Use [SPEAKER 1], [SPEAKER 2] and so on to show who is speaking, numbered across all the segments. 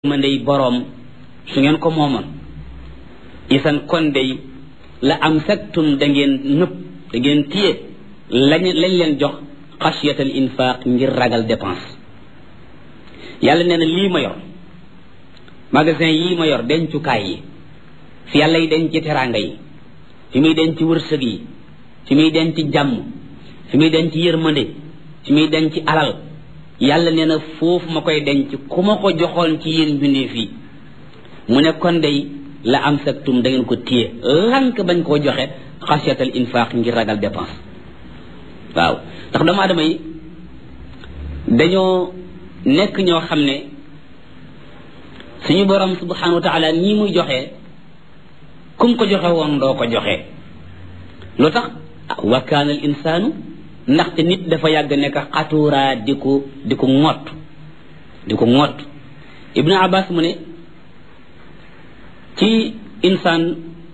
[SPEAKER 1] ma ndey boroom su ngeen ko moomoon isan kon day la am saktum da ngeen nëpp da ngeen téye lañ leen jox xasiyatal infaq ngir ragal dépense yàlla nee na lii ma yor magasin yii ma yor dencukaay yi fi yàlla yi denc teraanga yi fi muy denc wërsëg yi fi muy denc jàmm fi muy denc yërmande fi muy denc alal yàlla nee na foofu ma koy denc ku ma ko joxoon ci yéen mbindeef yi mu ne kon day la am saktum da ngeen ko téye lank bañ koo joxe xasiyatal infaq ngir ragal dépense waaw ndax doomu aadama yi dañoo nekk ñoo xam ne suñu borom subhanahu wa taala ñii muy joxe kum ko joxe woon doo ko joxe lu tax wa kaana al insaanu ndaxte nit dafa yàgg nekk xatuuraa di ko ŋott ibnu abbas mu ne ci insaan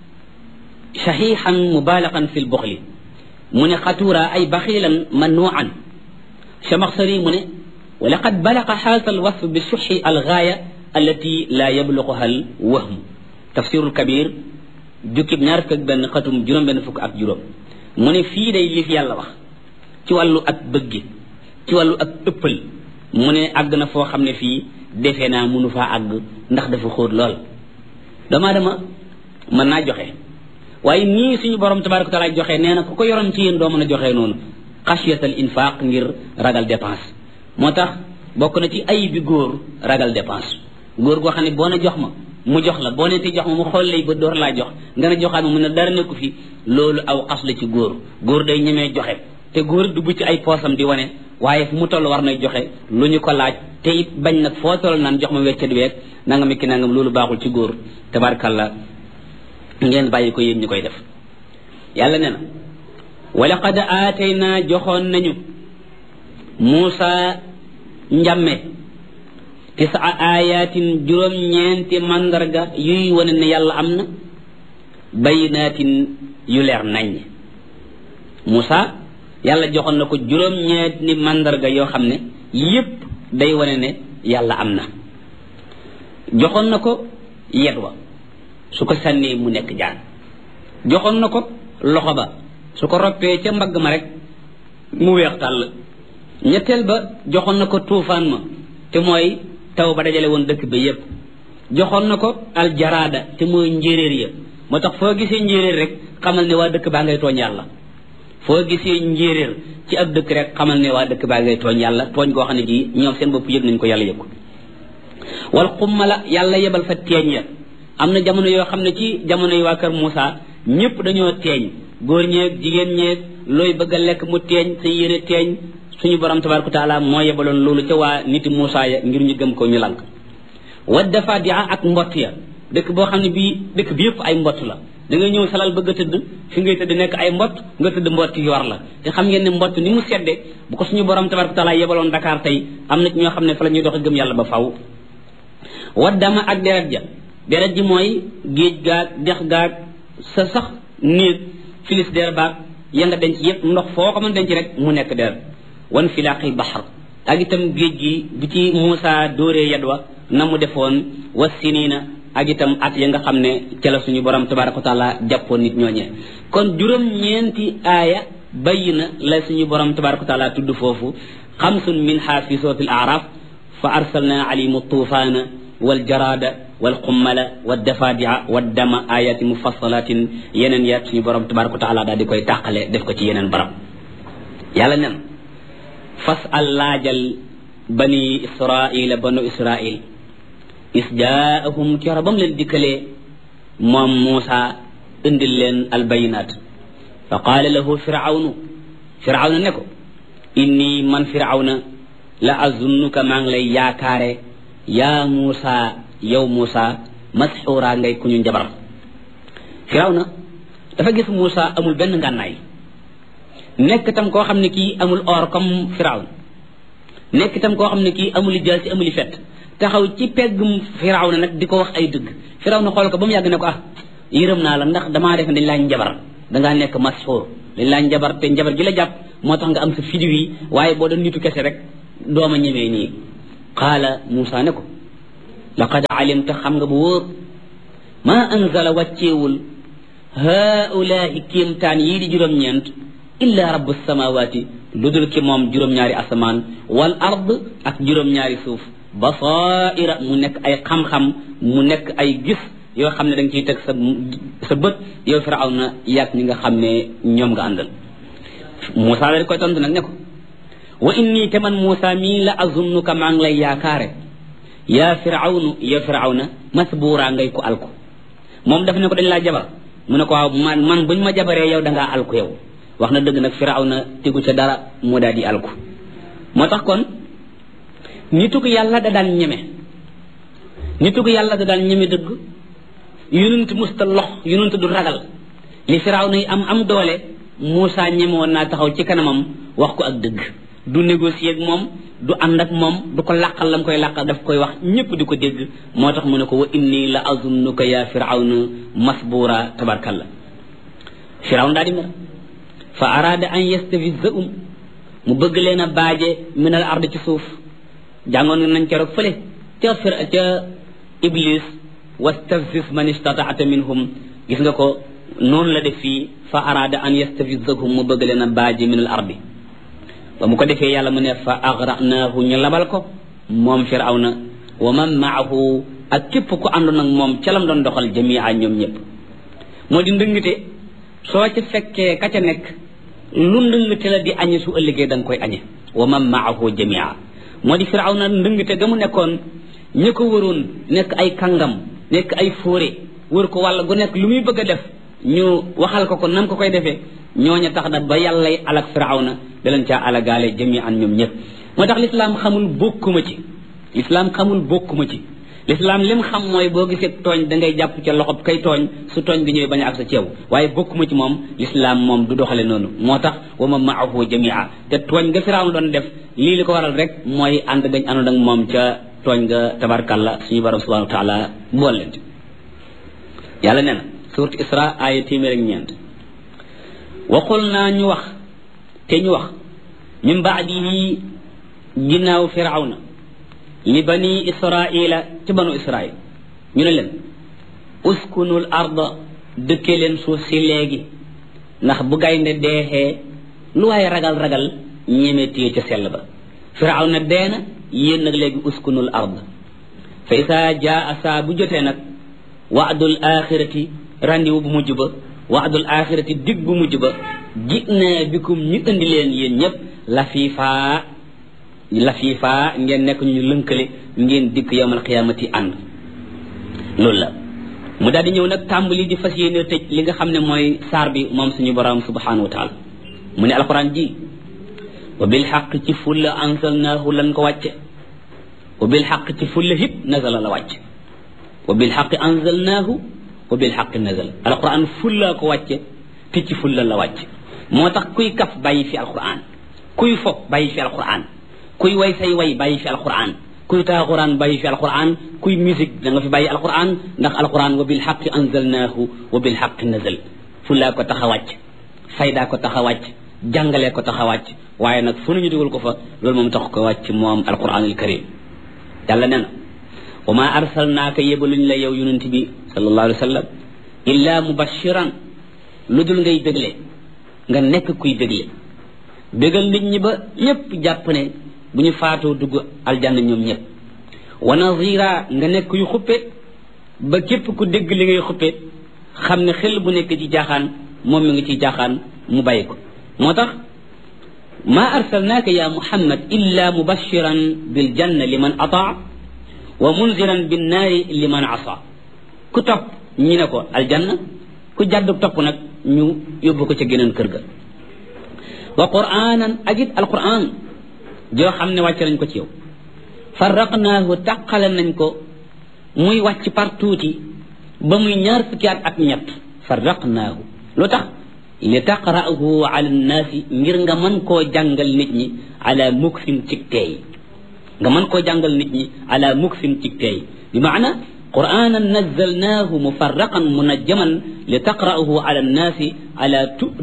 [SPEAKER 1] shahihan mubalaghan fi lbuxli mu ne xatuuraa ay baxilan manuan chamaxsari mu ne wa laqad balaga haasa alwasf bi suxi algaaya allati la yabluguha al wahm tafsirul kabir jukkib ñaar fukk ak benn xatum juróom-benn fukk ak juróom mu ne fii day li fi yàlla wax ci wàllu ak bëgg ci wàllu ak ëppal mu ne àgg na foo xam ne fii defe naa mënu faa àgg ndax dafa xóot lool dama mën naa joxe waaye nii suñu borom tabaraka taala joxe nee na ku ko yoroon ci yéen doo mën a joxe noonu xasiyatal infaq ngir ragal dépense moo tax bokk na ci ay bi góor ragal dépense góor goo xam ne boo ne jox ma mu jox la boo ne te jox ma mu xool lay ba door laa jox nga ne joxaat ma mu ne dara nekku fi loolu aw xas la ci góor day ñemee joxe te góor dugg ci ay poosam di wane waaye fu mu toll war nay joxe lu ñu ko laaj te it bañ nag foo toll naan jox ma weccet weeg nangam ki nangam loolu baaxul ci góor tabarkalla ngeen bàyyi ko yéen ñu koy def yàlla nee na wa laqad aataynaa joxoon nañu Muusa njàmme 9 ayatin juróom-ñeenti mandarga yuy wane ne yàlla am na bayyinaatin yu leer nañ Muusa yàlla joxoon na ko juróom-ñeenti mandarga yoo xam ne yépp day wane ne yàlla am na joxoon na ko yet wa su ko sànnee mu nekk jaan joxoon na ko loxo ba su ko roppee ca mbagg ma rek mu weex tàll ñetteel ba joxoon na ko tuufaan ma te mooy taw ba dajale woon dëkk bi yépp joxoon na ko aljaraada te mooy njéeréer ya moo tax foo gisee njéeréer rek xamal ne waa dëkk baa ngay tooñ yàlla foo gisee njéeréer ci ab dëkk rek xamal ne waa dëkk baa ngay tooñ yàlla tooñ goo xam ne ji ñoom seen bopp yëg nañ ko yàlla yëg ko wal xummala yàlla yebal fa teeñ ya am na jamono yoo xam ne ci jamono yi waa kër Moussa ñëpp dañoo teeñ góor ñeeg jigéen ñeeg looy bëgg a lekk mu teeñ sa yére teeñ suñu borom tabaraka taala moo yebaloon loolu ca waa niti Moussa ya ngir ñu gëm ko ñu lank wa dafa dia ak mbott ya dëkk boo xam ne bii dëkk bi yëpp ay mbott la da ngay ñëw salal bëgg a tëdd fi ngay tëdd nekk ay mbott nga tëdd mbott yi war la te xam ngeen ne mbott ni mu sedde bu ko suñu borom tabaraka taala yebaloon Dakar tey am na ci ñoo xam ne fa la ñuy dox gëm yàlla ba faw wa dama ak deret ji mooy géej gaag dex gaag sa sax néeg filis der baag ya nga denc yépp ndox foo ko mën denc rek mu nekk deret wan filaaqil baxar ak itam géej gi bi ci Muusa dóoree yadwa na mu defoon wa siniina ak itam at ya nga xam ne ca la suñu borom tabaraka wa taala jàppoon nit ñooñee kon juróom-ñeenti aaya bayyi na la suñu borom tabaraka wa taala tudd foofu xamsun minha fi suratil araf fa arsalna alayhim tuufaana wal jaraada wal xummala wad dafadia wad dama ayati mufassalatin yeneen yaat suñu borom tabaraka wa taala daal di koy tàqale def ko ci yeneen barab yàlla nen fas al laajal bani israila banu israil is jaahum coro ba mu leen dikkalee moom Muusa indil leen albayinat fa qaala lahu firawna ne ko inni man firawna la azunnuka maa ngi lay yaakaare yaa Muusa yow Muusa masxuura ngay ku ñu njabar firawna dafa gis Muusa amul benn ngànnaay nekk tam koo xam ne kii amul or comme firawna nekk tam koo xam ne kii amul jaasi amul fett taxaw ci peggum firawna nag di ko wax ay dëgg firawna xool ko ba mu yàgg ne ko yërëm naa la ndax damaa def dañ laa njabar dangaa nekk masxuur dañ laa njabar te njabar gi la jàpp moo tax nga am sa fidiw yi waaye boo doon nitu kese rek dooma ñemee nii qaala Muusa ne ko laqad alimta xam nga bu wóor ma anzala wàcceewul haulaai kéemtaan yii di juróom-ñeent illa rabbu samawati lu dul ki moom juróom-ñaari asamaan wal ard ak juróom-ñaari suuf basaira mu nekk ay xam-xam mu nekk ay gis yoo xam ne da nga ciy teg sa bët yow Firawna yaag ñi nga xam ne ñoom nga àndal Moussa la koy tontu nag ne ko wa inni te man Moussa mii la azunnuka maa ngi lay yaakaare yaa Firawna masbuura ngay ko alku moom daf ne ko dañ laa jabar mu ne ko waaw man buñ ma jabaree yow da ngaa alku yow wax na dëgg nag Firawna tegu ca dara mu daal di alku moo tax kon nitu ko yàlla da daan ñeme dëgg yonent musta lox yonent du ragal li Firawna yi am doole Moussa ñeme woon naa taxaw ci kanamam wax ko ak dëgg du négocier ak moom du ànd ak moom du ko làqal lam koy làqal daf koy wax ñëpp di ko dégg moo tax mu ne ko wa inni la azunnuka ya Firawna masbuura tabarkalla Firawna daal di mer fa araada an yastafizahum mu bëgg leen a baaje min al ard ci suuf jàngoon nañ keroog fële ca Iblis wastafzis man istataata minhum gis nga ko noonu la def fii fa araada an yastafizahum mu bëgg leen a baaje min al ardi ba mu ko defee yàlla mu ne fa agra'naahu ñu labal ko moom Firawna wa man maahu ak képp ku àndoon ak moom ca lam doon doxal jamia ñoom ñëpp moo di ndëngte soo ci fekkee ka ca nekk lu ndëngte la di añe su ëllëgee da nga koy añe wa man maahu jamia moo di Firawna ndëngte ga mu nekkoon ñi ko wëroon nekk ay kàngam nekk ay fóore wër ko wàll gu nekk lu muy bëgg a def ñu waxal ko nam ko koy defee ñooña tax na ba yàllay alak Firawna da leen caa alagaale jami'an ñoom ñëpp moo tax lislaam xamul bokkuma ci lislaam lim xam mooy boo gisee tooñ da ngay jàpp ca loxob kay tooñ su tooñ bi ñëwee bañ a ak sa ceew waaye bokkuma ci moom lislaam moom du doxale noonu moo tax wa man ma'ahu jami'a te tooñ nga Firawna doon def lii li ko waral rek mooy ànd gañ àndoon ak moom ca tooñ nga tabarkalla suñu borom subhanahu wa taala bool leen ci yàlla nee na surat Isra aaya 100 waxul naa ñu wax min baadihi ginnaaw Firawna li bani Israila ci banu Israil ñu ne leen uskunul arda dëkkee leen suuf si léegi ndax bu gaynde deexee lu waaye ragal ñeme téye ca sell ba Firawna deena yéen nag léegi uskunul arda fa isaa jaa saa bu jotee nag waadul axirati randiwu bu mujj ba waadul axirati dig bu mujj ba jinaa bikum ñu indi leen yéen ñëpp lafiifaa ngeen nekk ñu lënkale ngeen dikk yawmal qiyaamati ànd loolu la mu daal di ñëw nag tàmbali di fas yéene tëj li nga xam ne mooy saar bi moom suñu borom subhanahu wa taala mu ne alquran ji wa bil xaq ci fulla anzalnaahu lan ko wàcce wa bil xaq ci fulla hit nazala la wàcce wa bil xaq anzalnaahu wa bil xaq nazala alquran fulla ko wàcce te ci fulla la wàcce moo tax kuy kaf bàyyi fi alquran kuy fo bàyyi fi alquran kuy way say way bàyyi fi alquran kuy taaxuraan bàyyi fi alquran kuy musique da nga fi bàyyi alquran ndax alquran wa bil xaq anzalnaahu wa bil xaq nazal fulla ko tax a wàcc faydaa ko tax a wàcc jàngalee ko tax a wàcc waaye nag fu ñu dugal ko fa loolu moom tax ko wàcc moom alquranul karim yàlla nee na wa ma arsalnaaka yebaluñ la yow yonent bi sallallahu alayhi wa sallam illa mubashiran lu dul ngay bégle nga nekk kuy bégal nit ñi ba ñëpp jàpp ne bu ñu faatoo dugg aljanna ñoom ñëpp wa nazira nga nekk yu xuppe ba képp ku dégg li ngay xuppe xam ne xel bu nekk ci jaaxaan moom mi ngi ciy jaaxaan mu bàyyi ko moo tax ma arsalnaaka ya muhammad illa mubashiran bil janna liman ataa wa munziran bin naari liman asa ku topp ñi ne ko aljanna ku jàddu topp nag ñu yóbbu ko ca geneen kër ga wa qur'anan agit alquran joo xam ne wàcc nañ ko ci yow farraqnaahu tàqale nañ ko muy wàcc par tuuti ba muy 2 fukki at ak ñett farraqnaahu lu tax li taqra'ahu ala nnaasi ngir nga mën koo jàngal nit ñi ala muksin cig teey nga mën koo jàngal nit ñi ala muksin cig teey bi maana qur'anan nazzalnaahu mufarraqan munajjaman li taqra'ahu ala nnaasi ala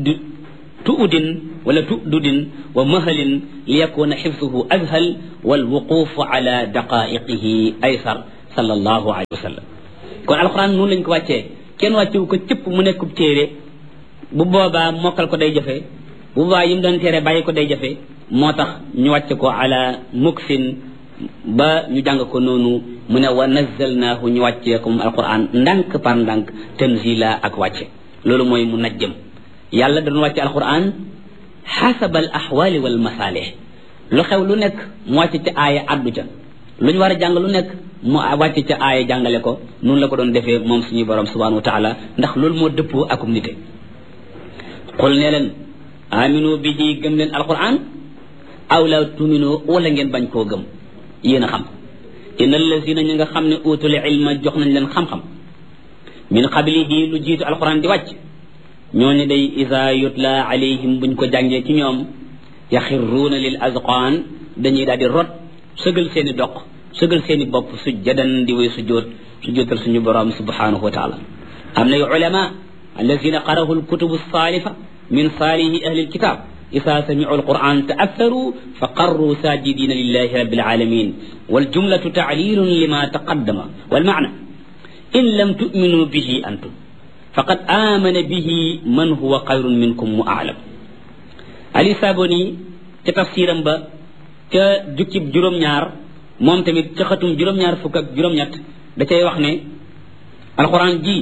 [SPEAKER 1] tu'udin wala tu'dudin wa mahalin li yakuna xifsuhu azhal wal wuqufu ala daqaiqihi aysar sallallahu alayhi wa sallam kon alquran noonu lañ ko wàccee kenn wàccewu ko cëpp mu nekkub téere bu boobaa mokkal ko day jafe bu boobaa yi mu doon téere bàyyi ko day jafe moo tax ñu wàcce ko ala muksin ba ñu jàng ko noonu mu ne wa nazzalnaahu ñu wàccee ko moom alquran ndànk par ndànk tanzila ak wàcce loolu mooy mu najjëm yàlla doon wàcce alquran xasaba al ahwali wal masalih lu xew lu nekk mu wàcce ca aaya addu ca lu ñu war a jàng lu nekk mu wàcce ca aaya jàngale ko noonu la ko doon defee moom suñu borom subhanahu wa taala ndax loolu moo dëppoo akum nite qul ne leen aminu bihi gëm leen alquran aw la tuminu wala ngeen bañ koo gëm yéen a xam inna allazina ñi nga xam ne utul ilma jox nañ leen xam-xam min qablihi lu jiitu alquran di wàcc ñooñu day isa yutla alayhim buñ ko jàngee ci ñoom yaxirruuna lil azqaan dañuy daal di rot sëgal seeni doq sëgal seeni bopp sujjadan di way sujjootal suñu borom subhanahu wa taala am na yu ulama allazina qarahu alkutubu saalifa min saalihi ahli alkitab isa samicu alquran taatharu fa qarru sajidina lillahi rabbil alamin waljumlatu taclilun lima taqaddama walmacna in lam tu'minu bihi antum faqad amana bihi man huwa xayrun minkum wa a'lam ali saboni ca tafsiram ba ca jukkib juróom-ñaar moom tamit ca xatum juróom-ñaar fukk ak juróom-ñett da cay wax ne alquran ji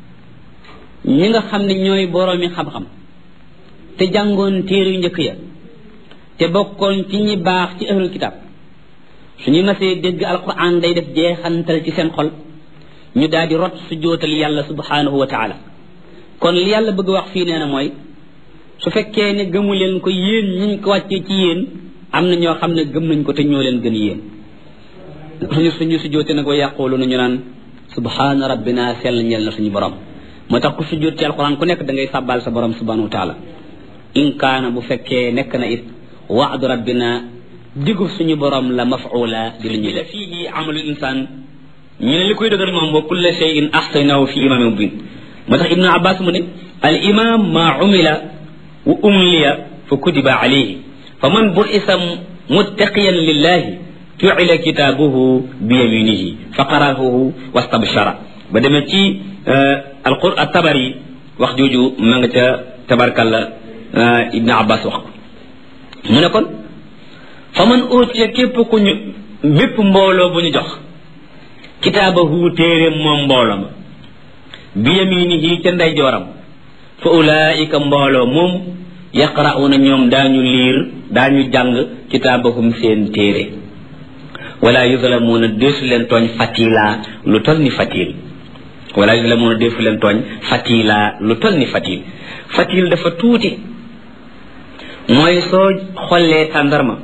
[SPEAKER 1] ñi nga xam ne ñooy boroomi xam-xam te jàngoon téere yu njëkk ya te bokkoon ci ñi baax ci ahlul kitab suñu masee dégg alquran day def jeexantal ci seen xol ñu daal di rot su jootal yàlla subhanahu wa taala kon li yàlla bëgg wax fii nee na mooy su fekkee ne gëmu leen ko yéen ñiñ ko wàccee ci yéen am na ñoo xam ne gëm nañ ko te ñoo leen gën yéen suñu su joote nag wa yaqulu na ñu naan subhana rabbina sell ñeel na suñu borom moo tax ku su joot ci alquran ku nekk da ngay sàbbaal sa borom subhanahu wa taala in kaana bu fekkee nekk na it waadu rabbina diggu suñu borom la maf'ula di lu ñuy def fii amalu insaan ñu ne li koy dëgër moom wa kulla shay'in ahsaynahu fi imamin mubin moo tax ibnu abbas mu ne al imam ma umila wa umliya fa kutiba alayhi fa man bu'isa muttaqiyan lillahi tu'ila kitabuhu bi yaminihi fa qara'ahu wastabshara ba demee ci alqur at-tabari wax jooju ma nga ca tabarkalla ibnu abbas wax ko mu ne kon fa man utiya képp ku ñu bépp mbooloo bu ñu jox kitaabahu téeréem moom mbooloo ma bi yaminihi ca ndeyjooram fa ulaika mbooloo moom yaqra'una ñoom daañu liir daañu jàng kitaabahum seen téere wala yuzlamuuna deesu leen tooñ fatila lu tol ni fatil wala yuzlamuuna deesu leen tooñ fatila lu tol ni fatil fatil dafa tuuti mooy soo xollee tàndarma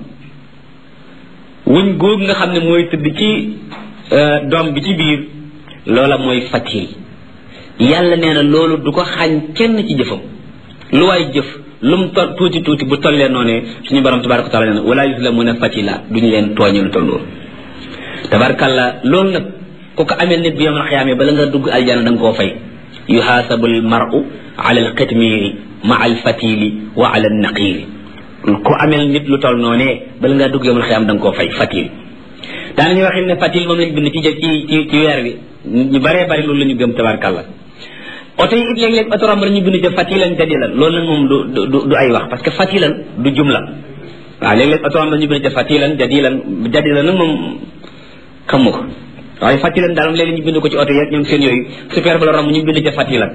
[SPEAKER 1] wuñ góog nga xam ne mooy tëdd ci doom bi ci biir loola mooy fatil yàlla nee na loolu du ko xañ kenn ci jëfam lu waay jëf lu mu tol tuuti tuuti bu tollee noonee suñu borom tabaraka wa taala nee na wala yuzlamuna fatila duñu leen tooñe lu toll loolu tabarakalla loolu nag ku ko amee nit bi yawmal xiyaama bala nga dugg aljana da nga koo fay yuhaasabu al mar'u ala al qitmiri ma al fatili wa ala al naqiri ku amel nit lu toll noonee bala ngaa dugg yawmal xiyaama da nga koo fay fatil daanañu waxin ne fatil moom lañ bind ci weer bi ñu baree bari loolu la ñu gëm tabarakalla oto yi it léeg-léeg oto romb ñu bind ca fatilan jadilan loolu nag moom du ay wax parce que fatilan du jumla waaw léeg-léeg oto romb ñu bind ca fatilan jadilan nag moom xamu ko waaye fatilan daal léeg-léeg ñu bind ko ci oto yeeg ñoom seen yooyu super ba la romb ñu bind ca fatilan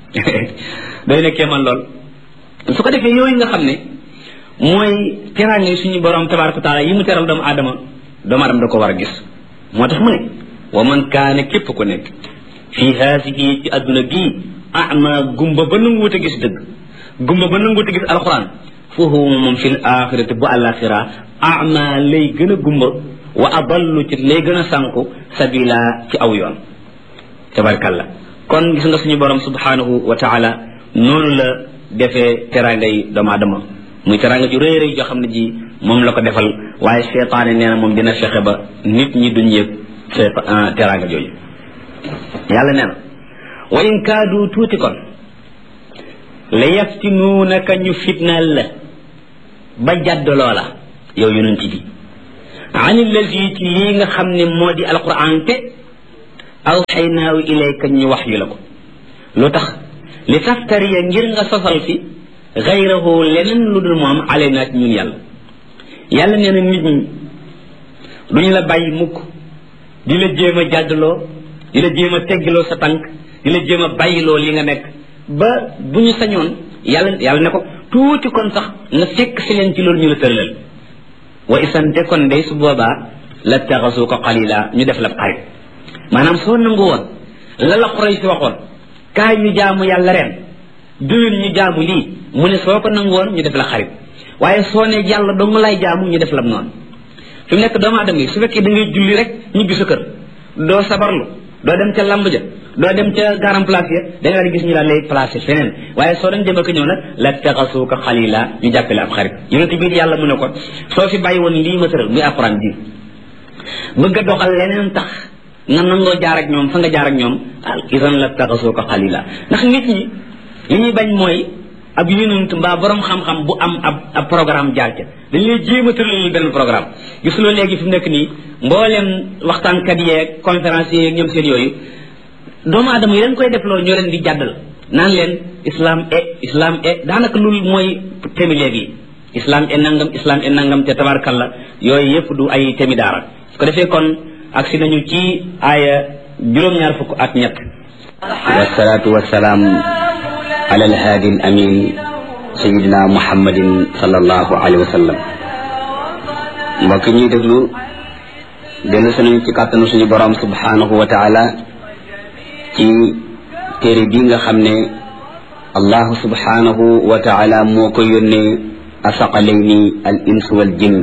[SPEAKER 1] day nekkee man lool su ko defee yooyu nga xam ne mooy teraange suñu borom tabaraka taala yi mu teral doomu aadama da ko war a gis moo tax mu ne wa man kaane képp ku nekk fii haasihi ci adduna gii ama gumba ba nanguwut a gis dëgg gumba ba nanguwut a gis alquran foofu moom fil axirati bu alaxira ama lay gën a gumba wa adallu ci lay gën a sànku sabila ci aw yoon tabarkalla kon gis nga suñu borom subhanahu wa taala noonu la defee teraanga yi doomu aadama muy teraanga ju rëy rëy joo xam ne ji moom la ko defal waaye seetaane nee na moom dina fexe ba nit ñi duñ yëg teraanga jooju yàlla nee na wa in kaadu tuuti kon la yaftinuunaka ñu fitnaal la ba jàdd loola yow yonent bi ani lazi ci lii nga xam ne moo di alquran te awxaynaahu ilayka ñu wax yu la ko lu tax li taftariya ngir nga sosal fi gayrahu leneen lu dul moom alaynaa ci ñun yàlla nee na nit ñi duñu la bàyyi mukk di la jéem a jàddloo di la jéem a teggiloo sa tànk di la jéem a bàyyiloo li nga nekk ba bu ñu sañoon yàlla ne ko tuuti kon sax nga fekk si leen ci loolu ñu la tëralal wa isante kon day su boobaa la taxasu ko xalila ñu def la xarit maanaam soo nangu woon la Quraysh si waxoon kaay ñu jaamu yàlla ren déwén ñu jaamu lii mu ne soo ko nangu woon ñu def la xarit waaye soo ne yàlla dong lay jaamu ñu def la noonu fi mu nekk doomu aadama yi su fekkee da ngay julli rek ñibbi sa kër doo sabarlu doo dem ca lamb ja doo dem ca garam place ya da nga di gis ñu daal lay placé feneen waaye soo dañ dem ak ñëw nag la taxasuuka xalila ñu jàppale ab xarit yonent bi yàlla mu ne ko soo fi bàyyi woon lii ma tëral muy alquran bi bëgg a doxal leneen tax nga nangoo jaar ak ñoom fa nga jaar ak ñoom idan la taxasuuka xalila ndax nit ñi li ñuy bañ mooy ab yonent mbaa borom xam-xam bu am ab programme jaar ca dañ lay jéem a tëral benn programme gisuloo léegi fi mu nekk nii mbooleem waxtaankat yeeg conférence yeeg ñoom seen yooyu doomu aadama yi leen koy def loolu ñoo leen di jàddal naan leen islam daanaka loolu mooy temi léegi islam e nangam te tabarkalla yooyu yëpp du ay temi daara su ko defee kon agsi nañu ci aaya juróom-ñaar fukk ak ñett wasalaatu wasalaam ala alhaadi al amin sayidina muhammadin sallallahu alayhi wa sallam mbokk ñuy déglu dellu suñu ci kàttanu suñu borom subhanahu wa taala ci téere bi nga xam ne allahu subhanahu wa taala moo ko yónnee asaqalayni al ins wal jinn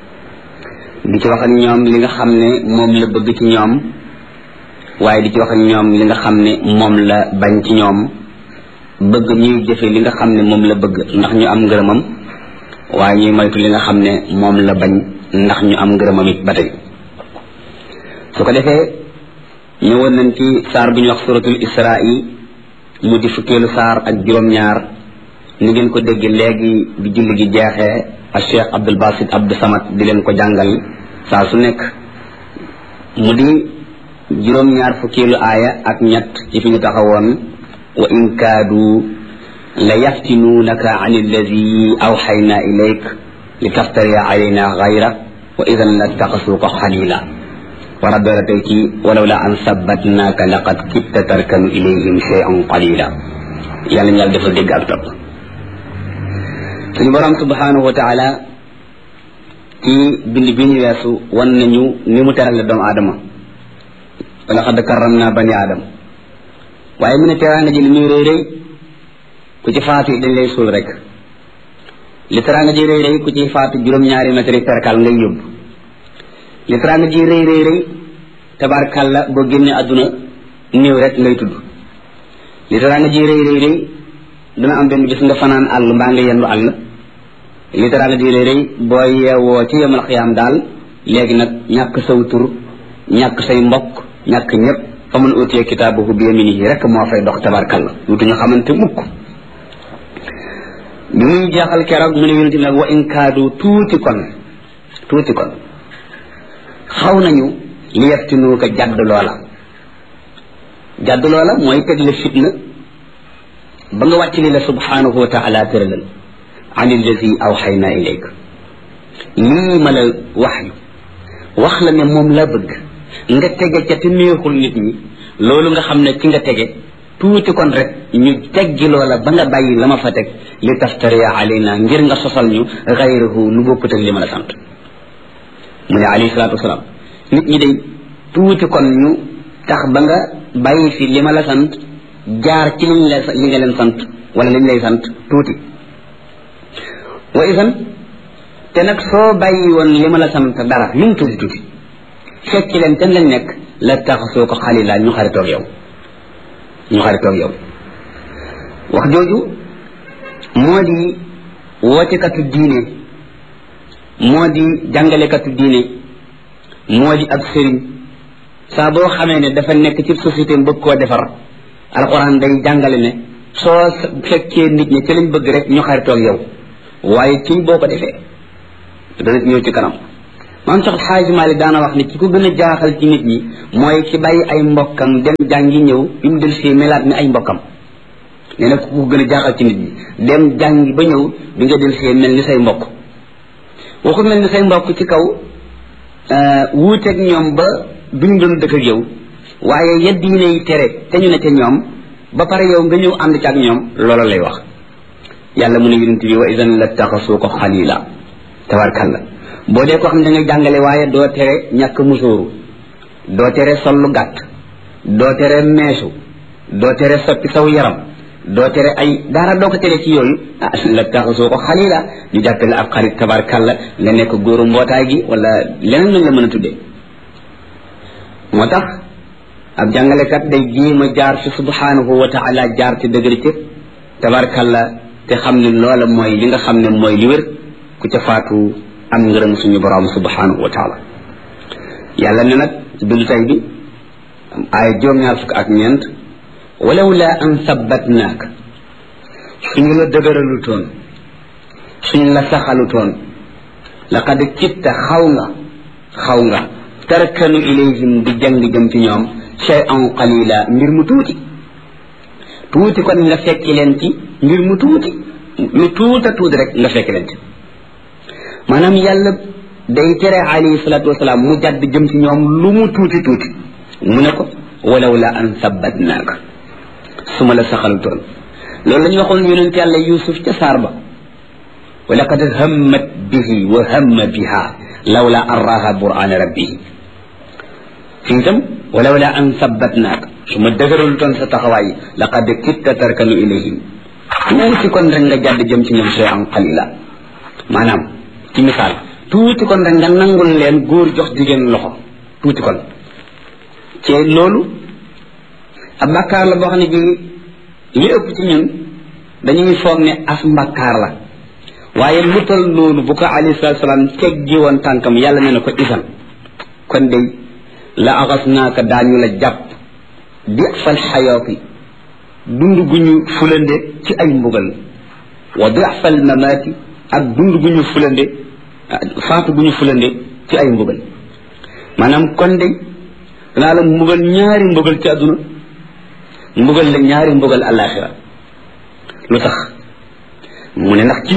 [SPEAKER 1] di ci wax ak ñoom li nga xam ne moom la bëgg ci ñoom waaye di ci wax ak ñoom li nga xam ne moom la bañ ci ñoom bëgg ñuy jëfe li nga xam ne moom la bëgg ndax ñu am ngërëmam waaye ñuy moytu li nga xam ne moom la bañ ndax ñu am ngërëmam it ba tey su ko defee ñëwoon nañ ci saar bu ñu wax suratul isra'i mu di fukkeelu saar ak juróom-ñaar ni ngeen ko dégg léegi bi julli gi jeexee ak Cheikh Abdul Basit Abdou Samad di leen ko jàngal saa su nekk mu di juróom-ñaar fukkeelu aaya ak ñett ci fi ñu taxawoon wa in kaadu la yaftinuunaka an alladi awxayna ilayk li taftariya alayna gayra wa idan la taxasuuka xalila war a doora tey ci walaw la an sabbatnaaka laqad kitta tarkanu ilayhim shay'an qalila yàlla ñu yàlla dafa dégg ak topp suñu borom subhanahu wa taala ci bind bi ñu weesu wan nañu ni mu terale doomu aadama wa laqad karramna bani aadama waaye mu ne teraanga ji li muy rëy rëy ku ci faatu dañ lay suul rek li teraanga ji rëy rëy ku ci faatu juróom-ñaari mètre perkal ngay yóbbu li teraanga ji rëy rëy rëy tabarkàlla boo génnee àdduna néew rek ngay tudd li teraanga ji rëy rëy rëy dana am benn bis nga fanaan àll mbaa nga yendu àll li teraanga ji rëy rëy boo yeewoo ci yemal xiyaam daal léegi nag ñàkk saw tur ñàkk say mbokk ñàkk ñëpp fa mun utee kitaabahu bi yaminihi rek moo fay dox tabarkàlla wutuñu xamante mukk bi muy jeexal keroog mu ne yonent bi nag wa in kaadu tuuti kon xaw nañu li yaftinuuka jadd loola mooy teg la fitna ba nga wàcc li la subhanahu wa taala tëralal an allazi awxayna ilayk lii ma la wax la ne moom la bëgg nga tege ca te neexul nit ñi loolu nga xam ne ci nga tege tuuti kon rek ñu teggi loola ba nga bàyyi la ma fa teg li taftariya alayna ngir nga sosal ñu gayrahu lu bokkut ak li ma la sant mu ne alayhi salaatu wasalaam nit ñi day tuuti kon ñu tax ba nga bàyyi fi li ma la sant jaar ci li nga leen sant wala liñ lay sant tuuti wa isan te nag soo bàyyi woon li ma la sant dara lu mu tuuti fekk leen ten lañ nekk la taxasoo ko xalila ñu xaritoog yow wax jooju moo di wootekatu diine moo di jàngalekatu diine moo di ab sëriñ saa boo xamee ne dafa nekk ci société bëgg koo defar alxuraan day jàngale ne soo fekkee nit ñi ci lañ bëgg rek ñu xaritoog yow waaye kii boo ko defee dana ñëw ci kanam maam Cheikh Alxaaji Maalik daana wax ne ki ko gën a jaaxal ci nit ñi mooy ki bàyyi ay mbokkam dem jàngi ñëw bi mu del si melaat ni ay mbokkam nee na ku ko gën a jaaxal ci nit ñi dem jàngi ba ñëw bi nga del si mel ni say mbokk waxu mel ni say mbokk ci kaw wuuteeg ñoom ba duñ doon dëkk ak yow waaye yedd yi lay tere te ñu ne ca ñoom ba pare yow nga ñëw ànd ci ak ñoom loola lay wax yàlla mu ne yonent bi wa idan la taxasuu ko xalila tabarkalla boo dee ko xam ne da nga jàngale waaye doo tere ñàkk musóoru doo tere sol lu gàtt doo tere meesu doo tere soppi saw yaram doo tere ay dara doo ko tere ci yooyu la taxasuu ko xalila ñu jàppale ab xarit tabarkalla nga nekk góoru mbootaay gi wala leneen lañ la mën a tuddee moo tax ab jàngalekat day jéem a jaar fi subhanahu wa taala jaar ci dëgër ci tabarkalla te xam ne loola mooy li nga xam ne mooy li wér ku ca faatu am ngërëm suñu borom subhanahu wa taala yàlla ne nag ci bindu tay bi ay juróom-ñaar fukk ak ñeent walaw la an sabbatnaak suñu la dëgëralutoon suñu la saxalutoon laqad kitta xaw nga tarkanu ilayhim di jàng jëm ci ñoom shay'an qalila mbir mu tuuti kon nga fekki leen ci mbir mu tuuti lu tuuta tuuti rek nga fekki leen ci maanaam yàlla day tere alayhi salaatu wasalaam mu jàdd jëm ci ñoom lu mu tuuti tuuti mu ne ko walaw la an sabbatnaaka su ma la saxalutoon loolu la ñu waxoon yonent yàlla Yuusuf ca saar ba wa laqad hammat bihi wa hamma biha lawla an raha burhaana rabbihi fii itam walaw la an sabbatnaaka su ma dëgëralutoon sa taxawaay laqad kitta tarkanu ilayhim tuuti kon rek nga jàdd jëm ci ñoom shay'an qalila maanaam ci misaal tuuti kon rek nga nangul leen góor jox jigéen loxo tuuti kon ci loolu ab bàkkaar la boo xam ne bii li ëpp ci ñun dañuy foog ne as mbàkkaar la waaye lu tol noonu bu ko alayhi salaatu salaam teggi woon tànkam yàlla ne na ko isan kon day la axasnaaka daañu la jàpp di'fal xayaati dund gu ñu fulande ci ay mbugal wa di'fal mamaati ak dund gu ñu fulande faatu gu ñu fulande ci ay mbugal maanaam kon de danaa la mbugal ñaari mbugal ci àdduna mbugal la ñaari mbugal alaxira lu tax mu ne ndax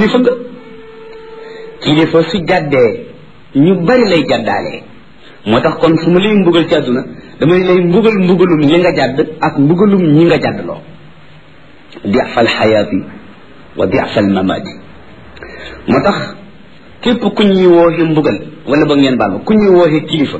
[SPEAKER 1] kilifa su jàddee ñu bari lay jàddaalee moo tax kon su ma lay mbugal ci àdduna damay lay mbugalum li nga jàdd ak mbugalum ñi nga jàddloo di'fal xayaati wa di'fal mamaati moo tax képp ku ñuy wooxe mbugal wala ba ngeen baal ma ku ñuy wooxe kilifa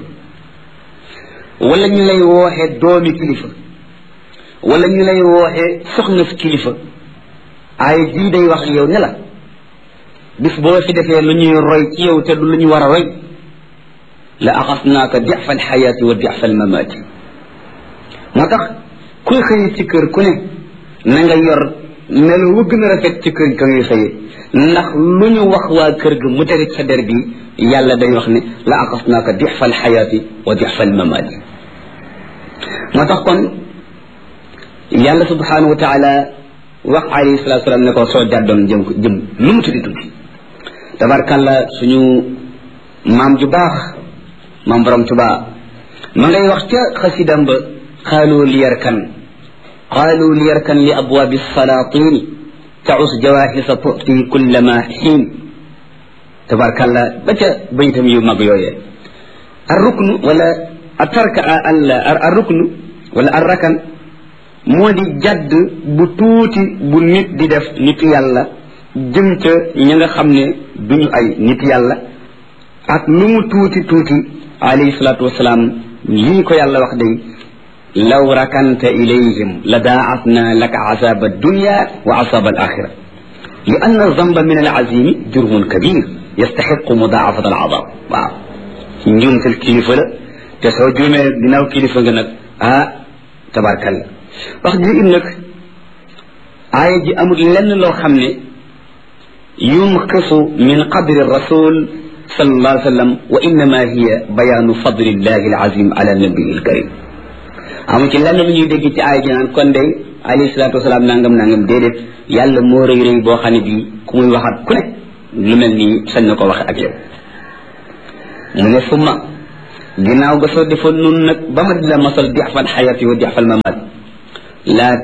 [SPEAKER 1] wala ñu lay wooxe doomi kilifa wala ñu lay wooxe soxna fi kilifa ay jii day wax yow ne la bis boo fi defee lu ñuy roy ci yow te du lu ñu war a roy la axasnaaka di'fal xayaati wa di'fal mamaati moo tax kuy xëy ci kër ku ne na nga yor melo wu gën a rafet ci kër ka ngay xëyee ndax lu ñu wax waa kër ga mu tege sa der bi yàlla day wax ne la axasnaaka di'fal xayaati wa di'fal mamaati moo tax kon yàlla subhanahu wa taala wax alayhi salatu salaam ne ko soo jàddoon jëm lu mu tuddi tuddi tabarkalla suñu maam ju baax maam borom Tuubaa ma ngay wax ca xasidam ba qaalu liyarkan li abwaabi salaatini taus jawaahisa tu'ti kullama xiin tabarkalla ba ca baytam yu mag yooyee arruknu wala arruknu wala arrakan moo di jadd bu tuuti bu nit di def nit yàlla jëm ca ña nga xam ne duñu ay nit yàlla ak lu mu tuuti tuuti alayhi salaatu wasalaam lii ko yàlla wax day law rakanta ilayhim la daa'atna laka azaba dunya wa azaba al axira li anna zamba min al azimi jurmun kabir yastaxiqu mudaafat al azab waaw njuumtal kilifa la te soo juumee ginnaaw kilifa nga nag tabarkalla wax ji im nag aaya ji amul lenn loo xam ne yunqisu min qadri rasul sallallahu alayhi wa sallam wa innama hiya bayaanu fadlillahi alazim ala nabiyi alkarim amu ci lenn lu ñuy dégg ci aaya ji naan kon day alayhi salatu wasalaam nangam déedéet yàlla moo rëy rëy boo xam ne bii ku muy waxat ku ne lu mel nii sañ na ko waxe ak yow mu ne summa ginnaaw ga soo defoon nun nag ba ma di la masal dixfal xayati wa dixfal mamat laa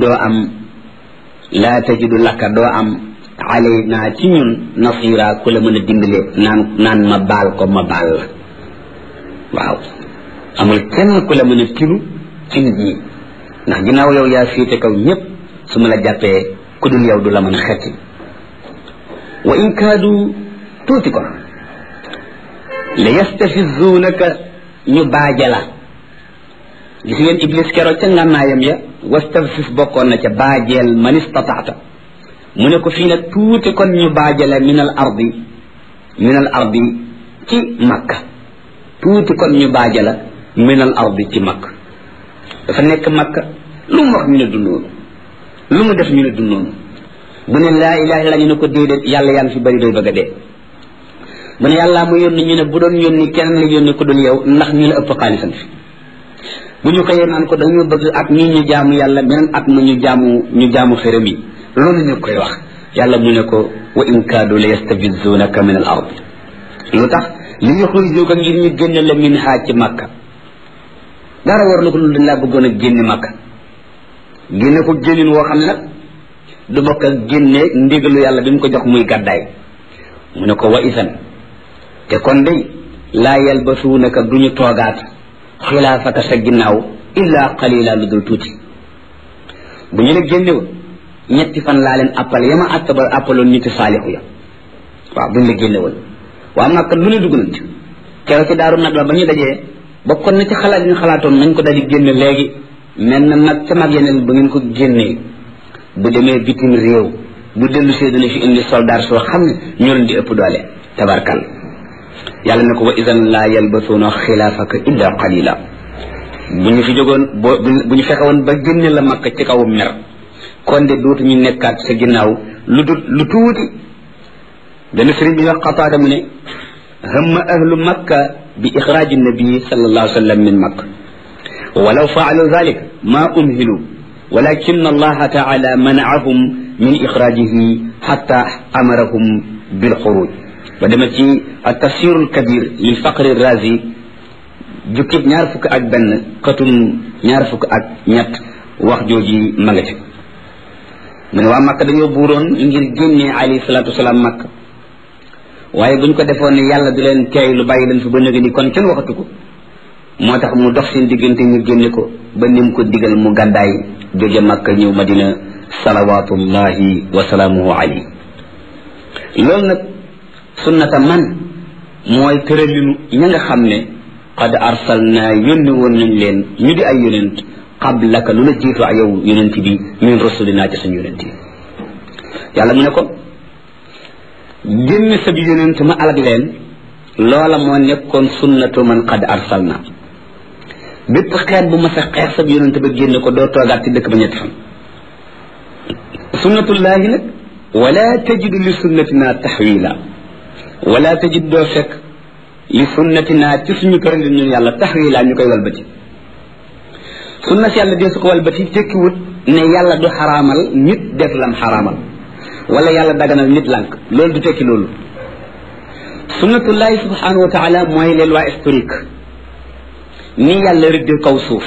[SPEAKER 1] tajidu lakka doo am alayna ci ñun nasira ku la mën a dimbale naan ma baal ko ma baal la waaw amul kenn ku la mën a tinu ci nit ñi ndax ginnaaw yow yaa féete kaw ñëpp su ma la jàppee ku dul yow du la mën a xetti wa in kaadu tuuti ko la yastafizuunaka ñu baaje la gis ngeen iblis keroog ca ngànnaayam ya wastafis bokkoon na ca baajeel man istataata mu ne ko fii nag tuuti kon ñu baaje la min al ardi ci makka tuuti kon ñu baaje la min al ardi ci makka dafa nekk makka lu mu wax ñu ne du noonu lu mu def ñu ne du noonu bu ne laa ilaha illa ñu ne ko déedéet yàlla yaa ngi fi bëri doy bëgg a dee bu ne yàllaa mu yónni ñu ne bu doon yónni keneen la yónni ko dul yow ndax ñu la ëpp xaalisam fi bu ñu xëyee naan ko dañoo bëgg at ñii ñu jaamu yàlla beneen at ma ñu jaamu xërëm yi loolu ñu koy wax yàlla mu ne ko wa in kaadu la yastabizunaka min al ard lu tax li yuxrijuka ngir ñu génne la min haa ci makka dara war na ko lu dañ laa bëggoon a génne makka génne ko génnin woo xam ne nag du bokk ak génne ndigalu yàlla bi mu ko jox muy gàddaay mu ne ko wa isan te kon day laa yalbasuunaka duñu toogaat xilaafaka sa ginnaaw illa qalila lu dul tuuti bu ñu la génnewoon ñetti fan laa leen appal yama appaloon niti saalixu ya waaw buñ la génnewoon waa Makka lu ne dugg nañ ci keroog ci daaru nag la ba ñu dajee bokkoon na ci xalaat yi ñu xalaatoon nañ ko daal di génne léegi mel na mag ca mag yeneen ba ngeen ko génnee bu demee bitim réew bu dellu see dana fi indi soldat soo xam ne ñoo leen di ëpp doole tabarkal yàlla ne ko wa idan laa yalbasuuna xilaafaka illa qalila bu ñu fi jógoon bu ñu fexe woon ba génne la makka ci kaw mer kon de dootu ñu nekkaat sa ginnaaw lu tuuti dana sëriñ bi wax Qataada mu ne hamma ahlu makka bi ixraaji nabii sallallahu alayhi wa sallam min makka walaw faalu dalik ma umhilu walakin allaha taala manaahum min ixraajihi xatta amarahum bilxuruj ba dema ci at-tafsir al-kabir lil faqri razi jukkib 21 xatum 21 wax jooji ma nga ci mu ne waa Makka dañoo buuroon ngir génnee alayhi salaatu wasalaam Makka waaye buñ ko defoon ne yàlla du leen teey lu bàyyi leen fi ba nëgë ni kon kenn waxatu ko moo tax mu dox seen diggante ñu génne ko ba nim ko digal mu gàddaay jóge Makka ñëw Madina salawatullahi wa salaamuhu alayhi loolu nag sunnata man mooy tëralinu ña nga xam ne qad arsalna yónni woon nañ leen ñu di ay yonent qablaka lu la jiitu ak yow yonent bi min rasulina ci suñu yonent yi yàlla mu ne ko génn sa bi yonent ma alag leen loola moo nekkoon sunnatu man qad arsalna bépp xeet bu ma sa xeex sa bi yonent ba génn ko doo toogaat ci dëkk ba ñetti fan sunnatullahi nag wala tajidu li sunnatina taxwila wala tajid doo fekk li sunnatina ci suñu tëralin ñun yàlla taxwila ñu koy walbati sunna si yàlla dee su ko walbati tekkiwut ne yàlla du xaraamal nit def lam xaraamal wala yàlla daganal nit lànk loolu du tekki loolu sunnatullahi subhanahu wa taala mooy les lois historiques ni yàlla rëdd kaw suuf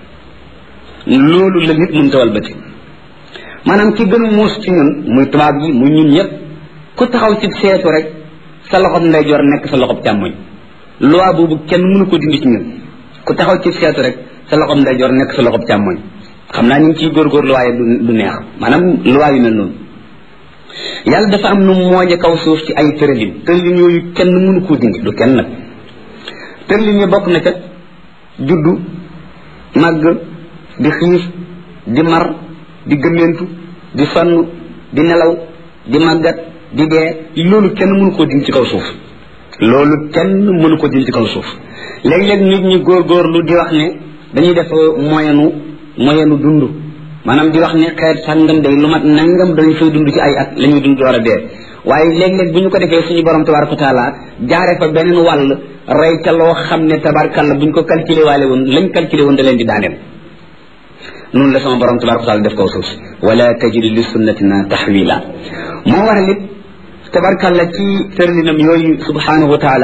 [SPEAKER 1] loolu la nit mënta walbati maanaam ki gën a muus ci ñun muy tubaab yi muy ñun ñëpp ku taxaw ci seetu rek sa loxob ndeyjoor nekk sa loxob càmmoñ loi boobu kenn mënu ko dindi ci ñun ku taxaw ci seetu rek sa loxob ndeyjoor nekk sa loxob càmmoñ xam naa ñu ngi ciy góorgóorlu waaye du neex maanaam loi yu mel noonu yàlla dafa am nu mooñe kaw suuf ci ay tëralin yooyu kenn mënu koo dindi du kenn nag tëralin yi bokk na ca juddu màgg di xiif di mar di gëmmentu di sonn di nelaw di màggat di dee loolu kenn mënu koo dindi ci kaw suuf loolu kenn mënu ko dindi ci kaw suuf léeg-léeg nit ñi góorgóorlu di wax ne dañuy def moyenu dund maanaam di wax ne xeet sàngam day lu mat nangam dañu fay dund ci ay at la ñuy dund door a dee waaye léeg-léeg bu ñu ko defee suñu borom tabaraka taala jaare fa beneen wàll rey ca loo xam ne tabarkalla bu ñu ko calculé waale woon lañ calculé woon da leen di daaneel noonu la sama borom tabaraka taala def kaw suuf si wala tajidu li sunnatina taxwila moo waral it tabarkalla ci tërlinam yooyu subhanahu wa taala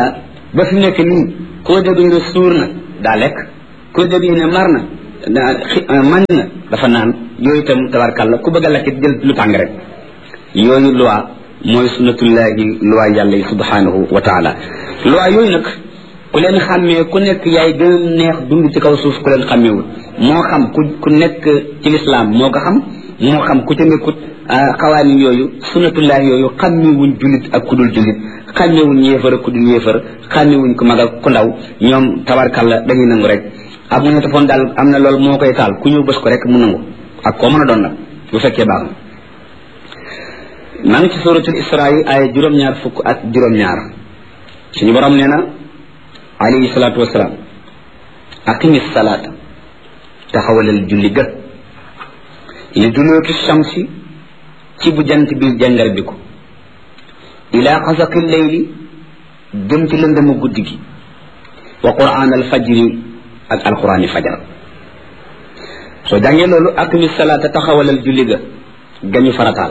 [SPEAKER 1] ba fi nekk nii koo dégg ñu ne suur na daa lekk koo dégg ñu ne mar na man na dafa naan yooyu itam tabarkàlla ku bëgg a lekk jël lu tàng rek yooyu loi mooy sunnatullahi loi yàlla yi subhanahu wa taala loi yooyu nag ku leen xàmmee ku nekk yaay gën a neex dund ci kaw suuf ku leen xàmmeewul moo xam ku nekk ci lislaam moo ko xam moo xam ku ca nekkut xawaanin yooyu sunnatullahi yooyu xàmmewuñ jullit ak ku dul jullit xàmmewuñ yéefar ak ku dul yéefar xàmmewuñ ku mag ak ku ndaw ñoom tabarkàlla dañuy nangu rek ab mu ne tafoon daal am na loolu moo koy taal ku ñëw bës ko rek mu nangu ak koo mën a doon nag bu fekkee baax na maa ngi ci suratul isra yi ay juróom-ñaar fukk ak juróom-ñaar suñu borom nee na alayhi salaatu wasalaam aqimi salaata taxawalal julli ga li duluki shamsi ci bu jant bi jàngar bi ko ila xasaqi leyli jëm ci lëndëmu guddi gi wa quraan al fajri ak alquraani fajar soo jàngee loolu aqimi salaata taxawalal julli ga gañu farataal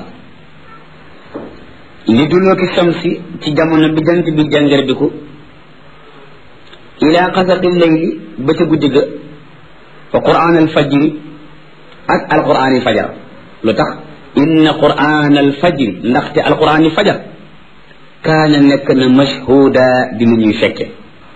[SPEAKER 1] li duluki shamsi ci jamono bi jant bi jàngar bi ko ila xasaqi leyli ba ca guddi ga wa quraan al fajri ak alquraani fajar lu tax inna quraan al fajri ndaxte alquraani fajar kaana nekk na mashhuda di lu ñuy fekke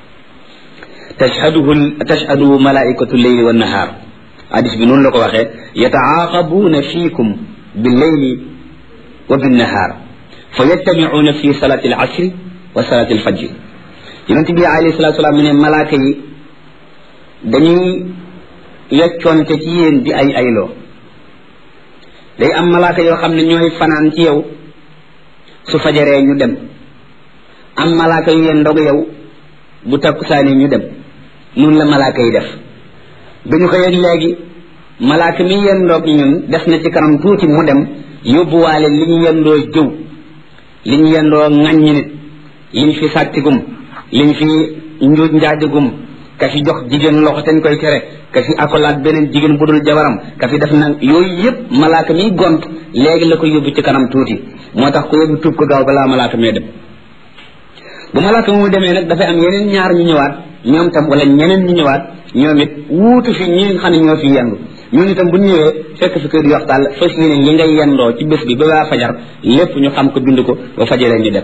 [SPEAKER 1] tashhaduhu malaikatu leyli wa nahaar hadis bi noonu la ko waxee yataaqabuuna fiikum billeyli wa binnahaar fa yajtamicuuna fi salati al asri wa salati al fajri yonent bi alayhi salatu salaam mu ne malaaka yi dañuy yoccoonte ci yéen di ay ayloo day am malaaka yoo xam ne ñooy fanaan ci yow su fajaree ñu dem am malaaka yu yeen ndog yow bu takkusaani ñu dem nun la malaaka yi def bi ñu xëy ak léegi malaaka mi yeen ndoog ñun des na ci kanam tuuti mu dem yóbbuwaale li ñu yendoo jëw li ñu yendoo ŋàññi nit li ñu fi sàttigum li ñu fi njuuj njaajagum ka fi jox jigéen loxo ten koy tere ka fi akolaat beneen jigéen bu dul jabaram ka fi def na yooyu yëpp malaaka mi gont léegi la ko yóbbu ci kanam tuuti moo tax ko yóbbu tuub ko gaaw balaa malaaka mee dem bu malaaka mu demee nag dafay am yeneen ñaar ñu ñëwaat ñoom tam wala ñeneen ñu ñëwaat ñoom it wuutu fi ñi nga xam ne ñoo fi yendu ñooñu itam bu ñu ñëwee fekk fi kër di waxtaan fas yéene li ngay yendoo ci bés bi ba waa fajar lépp ñu xam ko bind ko ba fajaree ñu dem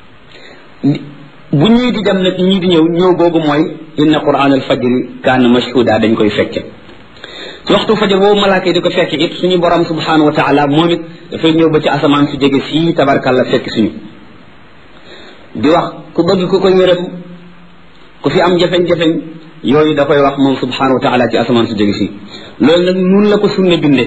[SPEAKER 1] bu ñii di dem nag ñii di ñëw googu mooy inna quran al fajri kaana mashhuda dañ koy fekke ci waxtu fajar boobu malaaka yi di ko fekke it suñu borom subhanahu wa taala moom it dafay ñëw ba ci asamaan su jege sii tabarkalla fekk suñu di wax ku bëgg ku ko yërëm ku fi am jafeñ-jafeñ yooyu da koy wax moom subhanahu wa taala ci asamaan su jege sii loolu nag nun la ko sunna binde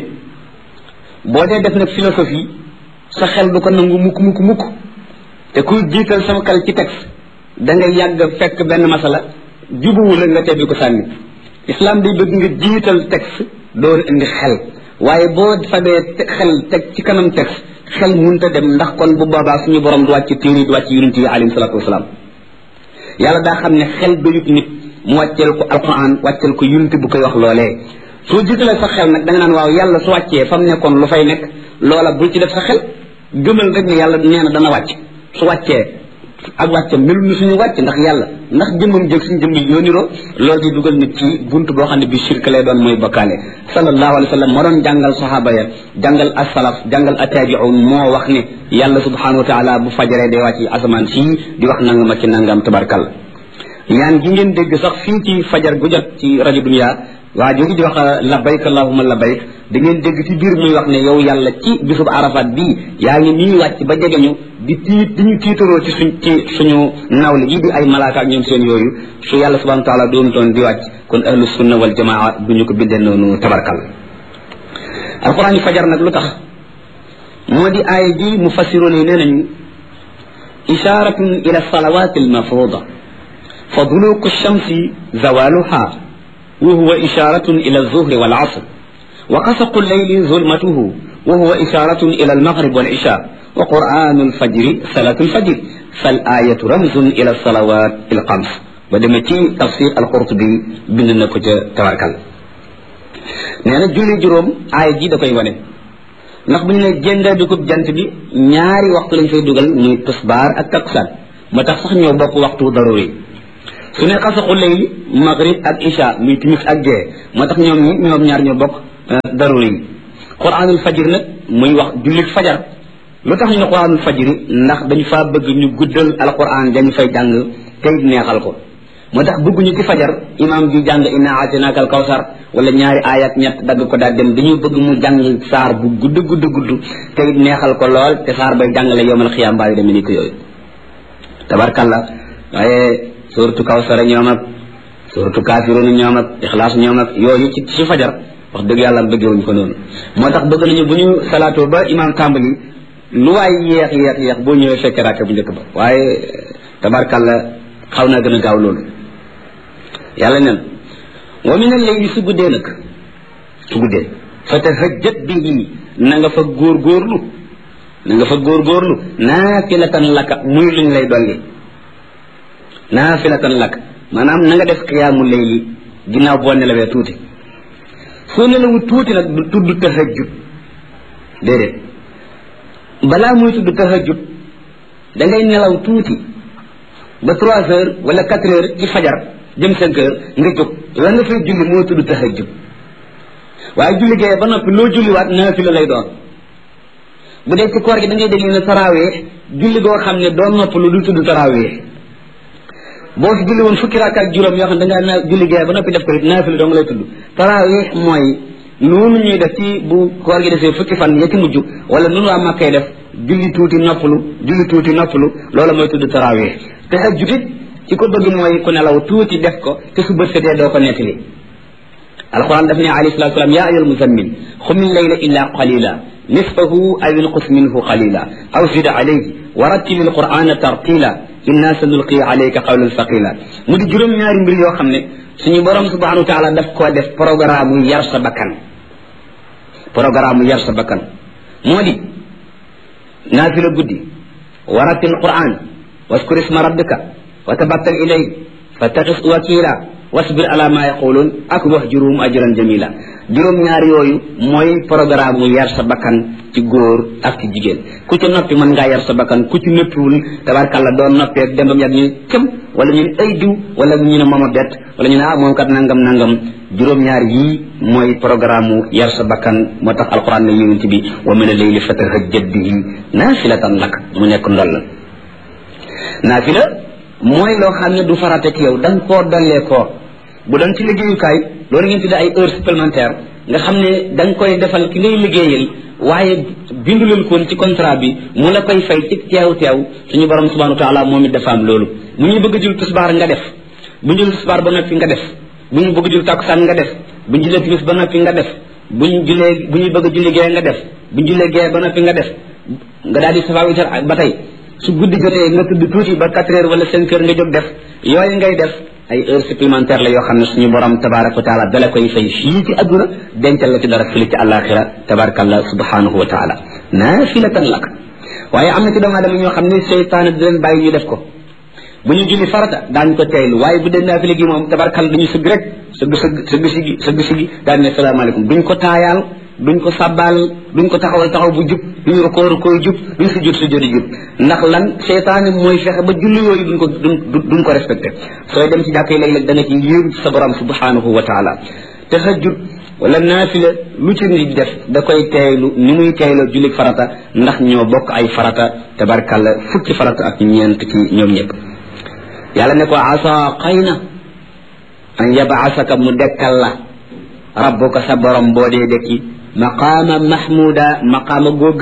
[SPEAKER 1] boo dee def nag philosophie sa xel du ko nangu mukk te kuy jiital sama xel ci texte da ngay yàgg fekk benn masala jubuwu la nga tebbi ko sànni islam day bëgg nga jiital texte door indi xel waaye boo fabee xel teg ci kanam texte xel munta dem ndax kon bu boobaa suñu borom du wàcc téere du wàcc yonent yi alayhi salaatu wasalaam yàlla daa xam ne xel doyut nit mu wàcceel ko alquran wàcceel ko yonent bu koy wax loolee soo jiitalee sa xel nag da nga naan waaw yàlla su wàccee fa mu nekkoon lu fay nekk loola bul ci def sa xel gëmal rek ne yàlla nee na dana wàcc su wàccee ak wàccam melul ni suñu wàcc ndax yàlla ndax jëmmam jëg suñu jëmm yoo niroo loolu di dugal nit ci bunt boo xam ne bi shirk lay doon mooy bokkaale sallallahu alayhi wa sallam moo doon jàngal sahaaba ya jàngal as-salaf jàngal at-tabi'un moo wax ne yàlla subhanahu wa taala bu fajaree day wàcc asamaan sii di wax nangam ak ci nangam tabarkal ñaan gi ngeen dégg sax fii ci fajar gu jot ci rajo dunya waa jooju di wax labbayk allahumma labbayk da ngeen dégg ci biir muy wax ne yow yàlla ci bisub arafat bii yaa ngi nii wàcc ba jegeñu di ñu tiitaroo ci suñu nawle yi di ay malaaka ak ñoom seen yooyu su yàlla subhanahu wa taala doon toon di wàcc kon ahlu sunna wal jamaa du ñu ko bindee noonu tabarkal alquran fajar nag lu tax moo di aaya ji mufassiroon yi nee nañu isharatun ila salawat al mafruda fa duluku shamsi zawaluha وهو إشارة إلى الظهر والعصر وقسق الليل ظلمته وهو إشارة إلى المغرب والعشاء وقرآن الفجر صلاة الفجر فالآية رمز إلى الصلوات الخمس ودمتي تفسير القرطبي بننا كجا تبارك الله نانا جولي جروم آية جي داكاي واني ndax buñu ne jënda dugub jant bi ñaari waxtu lañ fay dugal muy tisbar ak takkusaan ma tax sax ñoo bokk waxtu daruri su ne xasaxu layli maghrib ak isha muy timis ak gee moo tax ñoom ñaar ñoo bokk daruri yi quraanul fajr nag muy wax jullit fajar lu tax ñu ne quraanul fajr ndax dañu faa bëgg ñu guddal alquran dañu fay jàng tey neexal ko moo tax bëgguñu ci fajar imam bi jàng inna aatinaaka al kawsar wala ñaari ayat ñett dagg ko daal dem dañu bëgg mu jàng saar bu gudd tey neexal ko lool te saar bay jàngale yowmal xiyaam mbaa yu demee ni ko yooyu tabarkalla waaye suratu kawsara ñoom ak suratu kaafiruun ñoom ak ixlaas ñoom ak yooyu ci fajar wax dëgg yàlla bëggewuñu ko noonu moo tax bëgg nañu bu ñu salaatoo ba imam tàmbali lu waay yeex boo ñëwee fekk raaka bu njëkk ba waaye tabarkalla xaw naa gën a gaaw loolu yàlla nen wa min al-layli su guddee nag su guddee fa tahajjat bihi na nga fa góorgóorlu naafilatan laka muy luñ lay dolli naafilatan laka maanaam na nga def qiyaamu layli ginnaaw boo nelawee tuuti soo nelawu tuuti nag du tudd tahajjud déedéet balaa muy tudd tahajjud da ngay nelaw tuuti ba 3 heures wala 4 heures ci fajar jëm 5 heures nga jóg la nga fay julli moo tudd tahajjud waaye julli gee ba noppi loo julliwaat naafila lay doon bu dee ci koor gi da ngay dégg ne tarawih julli goo xam ne doo nopp lu du tudd tarawih boo fi julli woon fukki rakka ak juróom yoo xam ne da ngaa julli gee ba noppi def ko it naafila dong lay tudd tarawih mooy noonu ñuy def ci bu koor gi defee fukki fan ya ci mujj wala nunu waa Màkkay def julli tuuti noppalu loola mooy tudd tarawih tahajjud it ci ko bëgg mooy ku nelaw tuuti def ko te su bët setee doo ko nettali alquran daf ne alayhi salatu wasalam ya ayyuhal muzammil qumil layla illa qalila nisfahu aw inqus minhu qalila aw zid alayhi wa rattilil qur'ana tartila inna sanulqi alayka qawlan thaqila mu di juróom ñaari mbir yoo xam ne suñu borom subhanahu wa taala daf koo def programme yar sa bakkan moo di naafila guddi wa rattil qur'an waskur isma rabbika wa tabattal ilayhi fattaxis wakila wasbir ala ma yaqulun ak wahjuruhum ajran jamila juróom ñaar yooyu mooy programme mu yar sa bakkan ci góor ak ci jigéen ku ci noppi mën ngaa yar sa bakkan ku ci noppiwul tabarkàlla doon noppeeg dembam yàgg ñu cëm wala ñu ne ay diw wala ñu ne mooma bett wala ñu ne moom kat nangam juróom ñaar yii mooy programme mu yar sa bakkan moo tax alquran ne yonent bi wa min al-layli fatahajjad bihi naafilatan lak mu nekk ndoll naafila mooy loo xam ne du farate ci yow da nga koo dollee koo bu doon ci liggéeyukaay loolu ngeen tuddee ay heures supplémentaires nga xam ne da nga koy defal ki ngay liggéeyal waaye bindulul koon ci contrat bi mu la koy fay ci teew suñu borom subhanahu wa taala moom it dafa am loolu bu ñu bëgg jul tisbaar nga def bu ñu jul tisbaar ba noppi nga def bu ñu bëgg jul takkusaan nga def bu ñu julee timis ba noppi nga def bu ñu bëgg julli gee nga def bu ñu julee gee ba noppi nga def nga daal di safa witar ba tey su guddi jotee nga tudd tuuti ba 4 heures wala 5 heures nga jóg def yooyu ngay def ay heures supplémentaires la yoo xam ne suñu borom tabaraka wa taala dala koy fay fii ci adduna dencal la ci dara fële ci àllaaxira tabarakallah subhanahu wa taala naafilatan lak waaye am na ci doomu aadama ñoo xam ne seytaane di leen bàyyi ñu def ko bu ñu julli farata daañu ko teylu waaye bu dee naafila gi moom tabarakalla dañu sëgg rek sëgg sigi daal ne salaamaaleykum duñ ko taayaal duñ ko sàbbaal duñ ko taxaw bu jub duñ rukoo jub duñ sujjóot jub ndax lan seytaane mooy fexe ba julli yooyu duñ ko respecté sooy dem ci jàkk yi léeg-léeg da nga ci yéeru ci sa borom subhanahu wa taala tahajjud wala naafila lu ci nit def da koy teeylu ni muy teeyloo julli farata ndax ñoo bokk ay farata tabarkalla fukki farata ak ñeent ci ñoom ñëpp yàlla ne ko asa xëy na an yabaasaka mu dekkal la rabbuka sa borom boo dee dekki maqaama mahmuda maqaama goo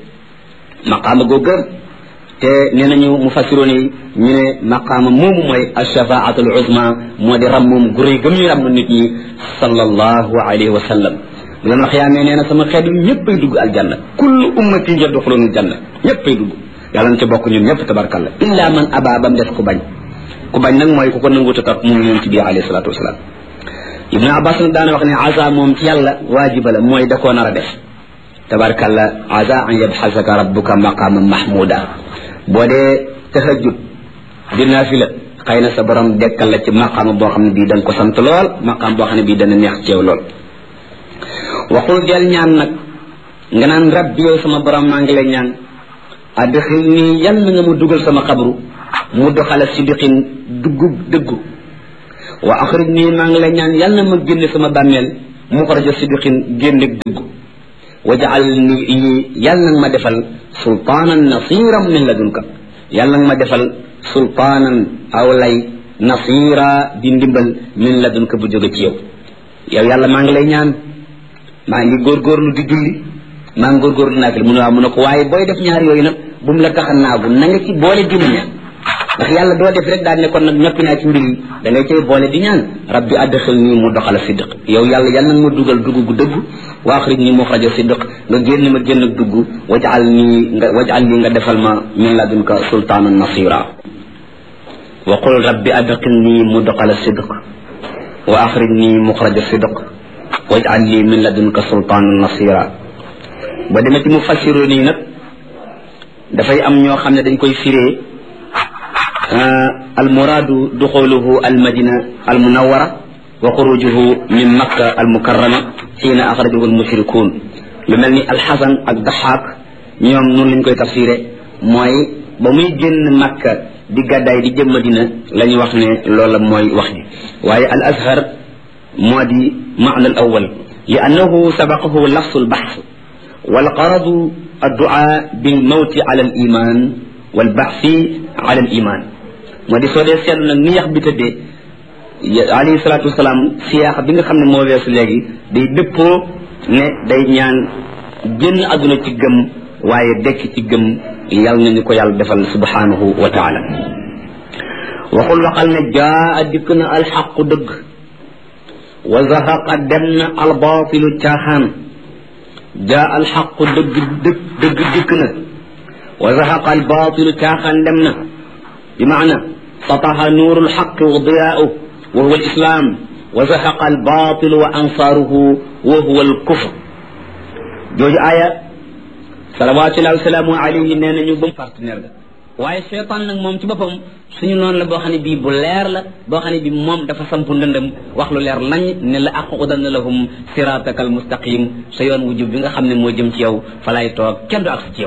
[SPEAKER 1] gërëm te nee nañu mufassiroon yi ñu ne maqaama moomu mooy alshafaatul uzma moo di rammum gu rëy gëm ñu ramm nit ñi sallallahu alayhi wa sallam bu leen wax yaa nee na sama xeetu ñëppay dugg aljanna kullu ummati yadxuluna aljanna ñëppay dugg yàlla na ci bokk ñun ñëpp tabarkalla illa man aba bam def ku bañ nag mooy ku ko nanguta topp mu yonent bi alayhi salatu wasalaam ibnu abbas nag daana wax ne asa moom ci yàlla waajiba la mooy da koo nar a def tabarkalla asa an yabxasaka rabbuka maqama mahmuda boo dee tahajjud di naafila xëy na sa borom dekkal la ci maqama boo xam ne bii da nga ko sant lool maqama boo xam ne bii dana neex ci yow lool waxul del ñaan nag nga naan rabbi yow sama borom maa ngi lay ñaan adxil nii yal na nga mu dugal sama xabru mu doxala sidiqin dëggu wa axrijni maa ngi la ñaan yàlla na ma génne sama bàmmeel muxraja sidqin génne dëgg waj'al ni yàlla nag ma defal sultaanan nasiran min ladunka yàlla nag ma defal sultaanan aw lay nasira di ndimbal min ladunka bu jóge ci yow yàlla maa ngi lay ñaan maa ngi góorgóorlu di julli maa ngi góorgóorlu naafil mu ne waaw mu ne ko waaye booy def ñaar yooyu nag bu mu la tax a naagu na nga ci boole di ñaan ndax yàlla doo def rek daal ne kon nag ñoppi naa ci mbir yi da ngay cay boole di ñaan rabbi adxilni mudxala sidq yow yàlla nag ma dugal dugg gu dëgg wa axrijni muxraja sidq nga génn ma génn ak dugg wajal ni nga defal ma min ladunka sultaanan nasira wa qul rabbi adxilni mudxala sidq wa axrijni muxraja sidq wajal li min ladunka sultaanan nasira ba demee ci mufassiroon yi nag dafay am ñoo xam ne dañ koy firee almuraadu duxuluhu almadina almunawara wa xurujuhu min makka almukarrama xiina axrajahu almushrikuun lu mel ni alxasan ak daxaak ñoom noonu lañ koy tafsiré mooy ba muy génn makka di gàddaay di jëm madina la ñuy wax ne loola mooy wax ji waaye al azhar moo di maana al awal li annahu sabaqahu lafsu albaxs walgaradu adduaa bilmawti ala aliman walbaxsi ala aliman moo di soo dee seetlu nag ni yax bi tëddee alayhi salaatu wasalaam siyaaxa bi nga xam ne moo weesu léegi day dëppoo ne day ñaan génn àdduna ci gëm waaye dekk ci gëm yàlla nañu ko yàlla defal subhanahu wa taala waxul waxal ne jaa dikk na alxaqu dëgg wa zahaqa dem na albaatilu caaxaan jaa alxaqu dëgg dikk na wa zahaqa albaatilu caaxaan dem na bi maana sataha nuuru alxaqi wa diyaa'uhu wa huwa alislam wa zahaqa albaatilu wa ansaaruhu wa huwa alkufr jooju aaya salawatullahi wa salaamu alayhi nee nañu ba partenaire la waaye cheytaan nag moom ci boppam suñu noonu la boo xam ne bii bu leer la boo xam ne bii moom dafa sampu ndëndëm wax lu leer nañ ne la aqudanna lahum siraataka almustaqim sa yoon wu jub bi nga xam ne moo jëm ci yow fa lay toog kenn du ak ci yow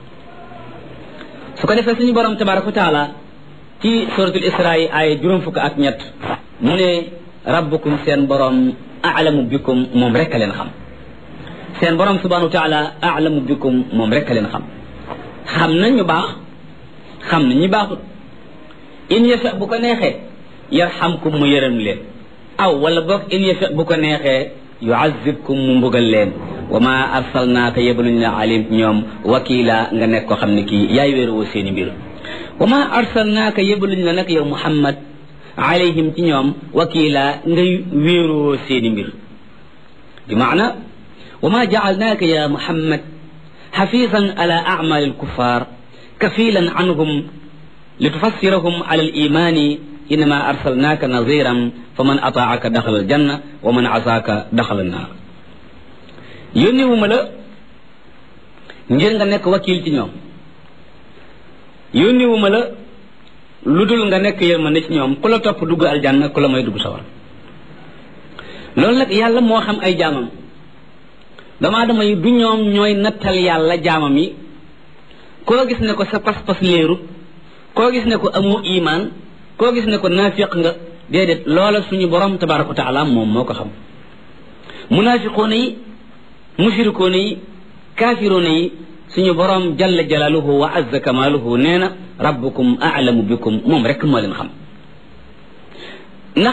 [SPEAKER 1] su ko defee suñu borom tabaraka wa taala ci suratul isra yi ay 7 mu ne rabbukum seen borom a'lamu bikum moom rek a leen xam seen borom subhanahu wa taala a'lamu bikum moom rek a leen xam na ñu baax xam na ñi baaxut in yasha bu ko neexee yarhamkum mu yërëm leen aw wala boog in yasha bu ko neexee yu'azzibkum mu mbugal leen wa ma arsalnaaka yebaluñ la alim ñoom wakila nga nekk ko xam ne kii yaay wéeroo seeni mbir wa ma arsalnaaka yebaluñ la nag yow muhammad alayhim ci ñoom wakila ngay wéeroo seeni mbir bi maana wa ma ja'alnaaka ya muhammad xafisan ala a'mal al-kuffar kafilan anhum litufassirahum ala al-imani innama arsalnaaka naziran faman ataa'aka daxala al-janna wa man asaaka daxala an-naar yónniwuma la ngir nga nekk wakil ci ñoom yónniwuma la lu dul nga nekk yërmande ci ñoom ku la topp dugg aljanna ku la may dugg sawar loolu nag yàlla moo xam ay jaamam doomu aadama yi du ñoom ñooy nattal yàlla jaamam yi koo gis ne ko sa pas-pas leerut koo gis ne ko amoo imaan koo gis ne ko naafiq nga déedéet loola suñu borom tabaraka wa taala moom moo ko xam munaafiqoona yi mushrikoona yi kaafiroona yi suñu borom jalla jalaaluhu wa azza kamaaluhu nee na rabbukum a'lamu bikum moom rek moo leen xam ndax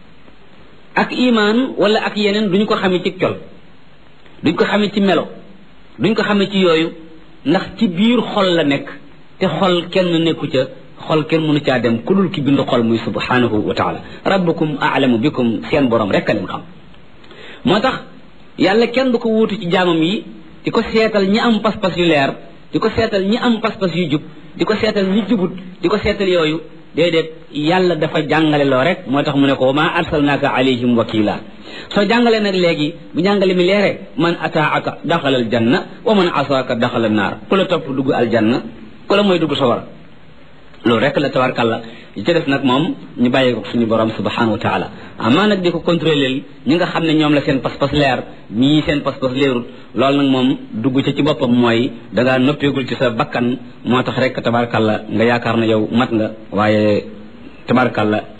[SPEAKER 1] ak imaan wala ak yeneen duñu ko xamee ci col duñ ko xamee ci melo duñ ko xamee ci yooyu ndax ci biir xol la nekk te xol kenn nekku ca xol kenn mënu caa dem ku dul ki bind xol muy subhanahu wa taala rabbukum a'lamu bikum seen borom rek a leen xam moo tax yàlla kenn du ko wuutu ci jaamam yi di ko seetal ñi am pas-pas yu leer di ko seetal ñi am pas-pas yu jub di ko seetal ñi jubut di ko seetal yooyu déedéet yàlla dafa jàngale loo rek moo tax mu ne ko wa ma arsalnaaka alayhim wakila soo jàngalee nag léegi bu jàngale mi leere man ataaka daxala al janna wa man asaaka daxala an naar ku la topp dugg aljanna ku la mooy dugg sawar loolu rek la tabarkàlla yi ci def nag moom ñu bàyyi ko suñu borom subhanahu wa taala amaa nag di ko contrôler ñi nga xam ne ñoom la seen pas-pas leer ñii seen pas-pas leerut loolu nag moom dugg ci boppam mooy dangaa noppeegul ci sa bakkan moo tax rek tabarkàlla nga yaakaar na yow mat nga waaye tabarkàlla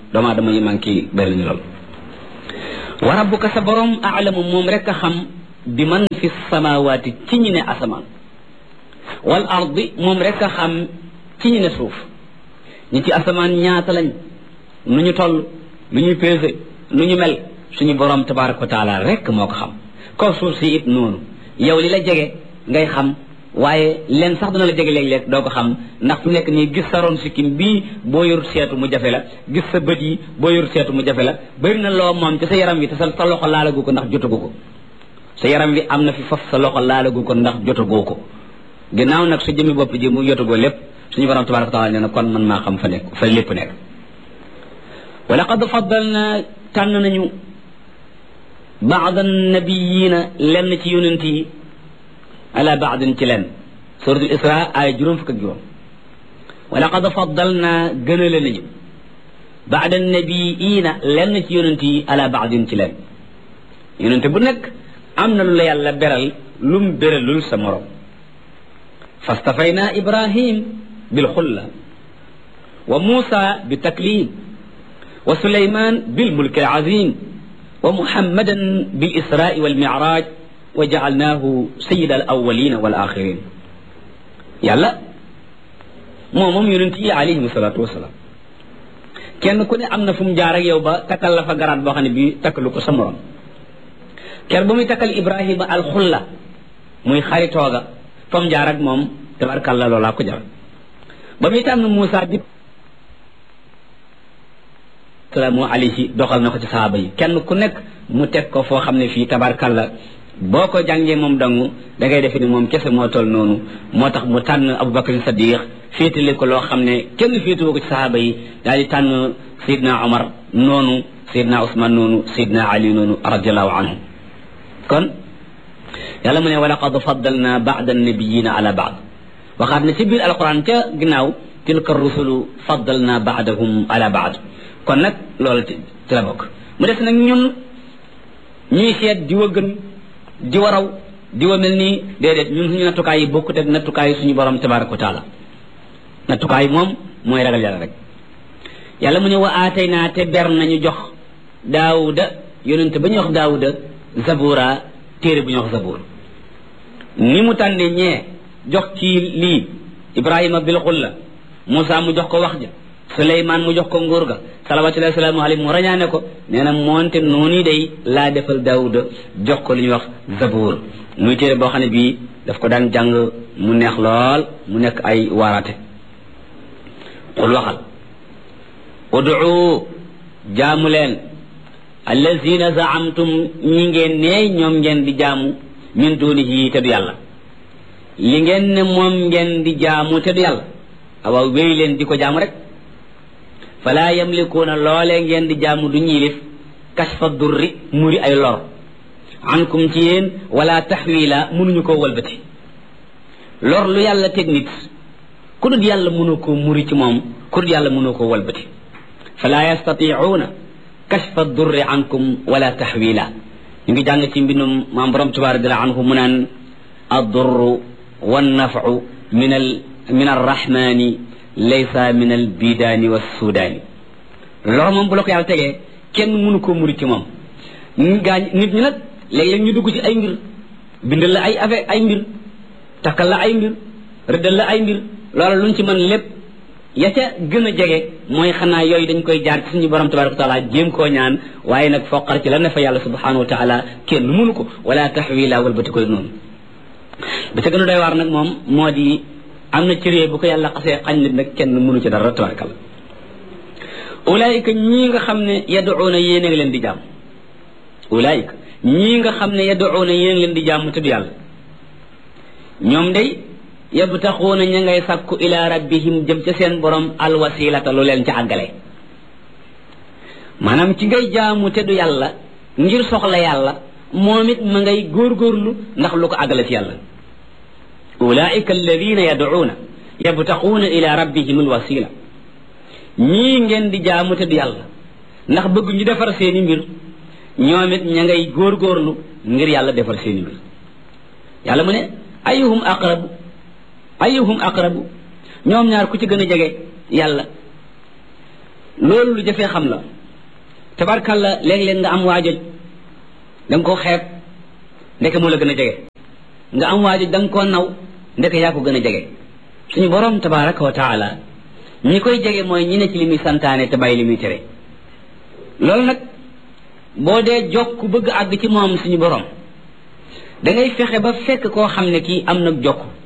[SPEAKER 1] doomu aadama yi manqué bëri nañu lool wa rabbuka sa borom aalamu moom rek a xam bi man fi samawaati ci ñi ne asamaan wal ardi moom rek a xam ci ñi ne suuf ñi ci asamaan ñaata lañ nu ñu toll lu ñuy pesé nu ñu mel suñu borom tabaraka wa taala rek moo ko xam kaw suuf si it noonu yow li la jege ngay xam waaye leen sax dana la jege léeg-léeg doo ko xam ndax fu nekk nii gis sa ron sikkim bii boo yorut seetu mu jafe la gis sa bët yi boo yorut seetu mu jafe la bëri na loo moom ci sa yaram wi te sa loxo laalagu ko ndax jotagu ko sa yaram wi am na fi foofu sa loxo laalagu ko ndax jotagoo ko ginnaaw nag su jëmi bopp ji mu jotagoo lépp suñu borom tabaraka taala nee na kon man maa xam fa nekk fa lépp nekk wa laqad faddalna tànn nañu baada nabiyina lenn ci yonent yi ala baadin ci leen suratul isra ay juróom fukk ak juróom wa laqad faddalna gënale nañu baada nabiyina lenn ci yonent yi ala baadin ci leen yonent bu nekk am na lu la yàlla beral lum beralul sa morom fastafayna ibrahim bil xulla wa musa bi taklim wa suleyman bil mulki al azim wa muhammadan bil israi wal mi'raj wa ja'alnahu sayyida al awwalin wal akhirin yàlla moom yonent yi alayhi salatu wassalam kenn ku ne am na fu mu jaar ak yow ba takkal la fa garaat boo xam ne bii takkalu ko sa morom ker ba muy takkal ibrahima al xulla muy xaritooga fa mu jaar ak moom tabarkalla loolaa ko jar ba muy tànn Muusa bi salaamu alayhi doxal na ko ci sahaaba yi kenn ku nekk mu teg ko foo xam ne fii tabarkalla boo ko jàngee moom dangu da ngay defe ni moom kese moo toll noonu moo tax mu tànn Abubakar Sadiq féetale ko loo xam ne kenn féetuwoo ko ci sahaaba yi daal di tànn Seydina Omar noonu Seydina Ousmane noonu Seydina Ali noonu radiallahu anhu kon yàlla mu ne wa laqad faddalna ba'da nabiyina ala ba'd waxaat na ci biir alquran ca ginnaaw tilka rusulu faddalna ba'dahum ala ba'd kon nag loolu ci la bokk mu des nag ñun ñuy seet di wa gën di wa raw di wa mel nii déedéet ñun suñu nattukaay yi bokkut ak nattukaay suñu borom tabaraka wa taala nattukaay moom mooy ragal yàlla rek yàlla mu ne wa aatayna te ber nañu jox daawuda yonente ba ñu wax daawuda zabura téere bu ñu wax zabur ni mu tànne ñee jox ci lii ibrahima bil xulla Moussa mu jox ko wax ja Suleymaan mu jox ko nguur ga salawatullahi salaamu alayhi mu rañaane ko nee na moonte noonu day laa defal daawuda jox ko li ñuy wax zabur muy téere boo xam ne bii daf ko daan jàng mu neex lool mu nekk ay waaraate xul waxal ud'u jaamu leen allazina zaamtum ñi ngeen ne ñoom ngeen di jaamu min dunihi te du yàlla li ngeen ne moom ngeen di jaamu te du yàlla awaaw wéy leen di ko jaamu rek fala yamlikuuna loolee ngeen di jaamu du ñiilif kashfa durri muri ay lor ankum ci yéen wala taxwila mënuñu koo walbati lor lu yàlla teg nit ku dul yàlla mënoo koo muri ci moom ku dul yàlla mënoo koo walbati fala yastatiuuna kashfa durri ankum wala taxwila ñu ngi jàng ci mbindum maam borom tubaar radiallahu anhu mu naan addurru wannafu min arrahmani laysa min albidaani wassudaani lor moom bu la ko yàlla tegee kenn mënu koo muri ci moom nit ñi nag léeg-léeg ñu dugg ci ay mbir bindal la ay affaire ay mbir takkal la ay mbir rëddal la ay mbir loola luñ ci mën lépp ya ca gën a jege mooy xanaa yooyu dañ koy jaar ci suñu borom tabaraka wa taala jéem koo ñaan waaye nag foqar ci la ne fa yàlla subhanahu wa taala kenn mënu ko wala taxwila walbati koy noonu ba ca gën a doy waar nag moom moo di am na ci réew bu ko yàlla xasee xañ nit nag kenn mënu ci dara tabarakalla ulaayika ñii nga xam ne yaduuna yéen a ngi leen di jàmm ulaayika ñii nga xam ne yaduuna yéen a ngi leen di jàmm te du yàlla ñoom day yabtaxuuna ña ngay sàkku ila rabbihim jëm ca seen borom alwasilata lu leen ca àggale maanaam ci ngay jaamu te du yàlla ngir soxla yàlla moom it ma ngay góorgóorlu ndax lu ko àggale ci yàlla ulaika alladina yaduuna yabtaxuuna ila rabbihim alwasila ñii ngeen di jaamu te du yàlla ndax bëgg ñu defar seeni mbir ñoom it ña ngay góorgóorlu ngir yàlla defar seeni mbir yàlla mu ne ayuhum aqrabu ñoom ñaar ku ci gën a jege yàlla loolu lu jafee xam la tabarkalla léeg-léeg nga am waajoj da nga koo xeeb ndeke moo la gën a jege nga am waajoj da nga koo naw ndeke yaa ko gën a jege suñu borom tabaraka wa taala ñi koy jege mooy ñi ne ci li muy santaane te bàyyi li muy tere loolu nag boo dee jokk bëgg àgg ci moom suñu borom da ngay fexe ba fekk koo xam ne kii am nag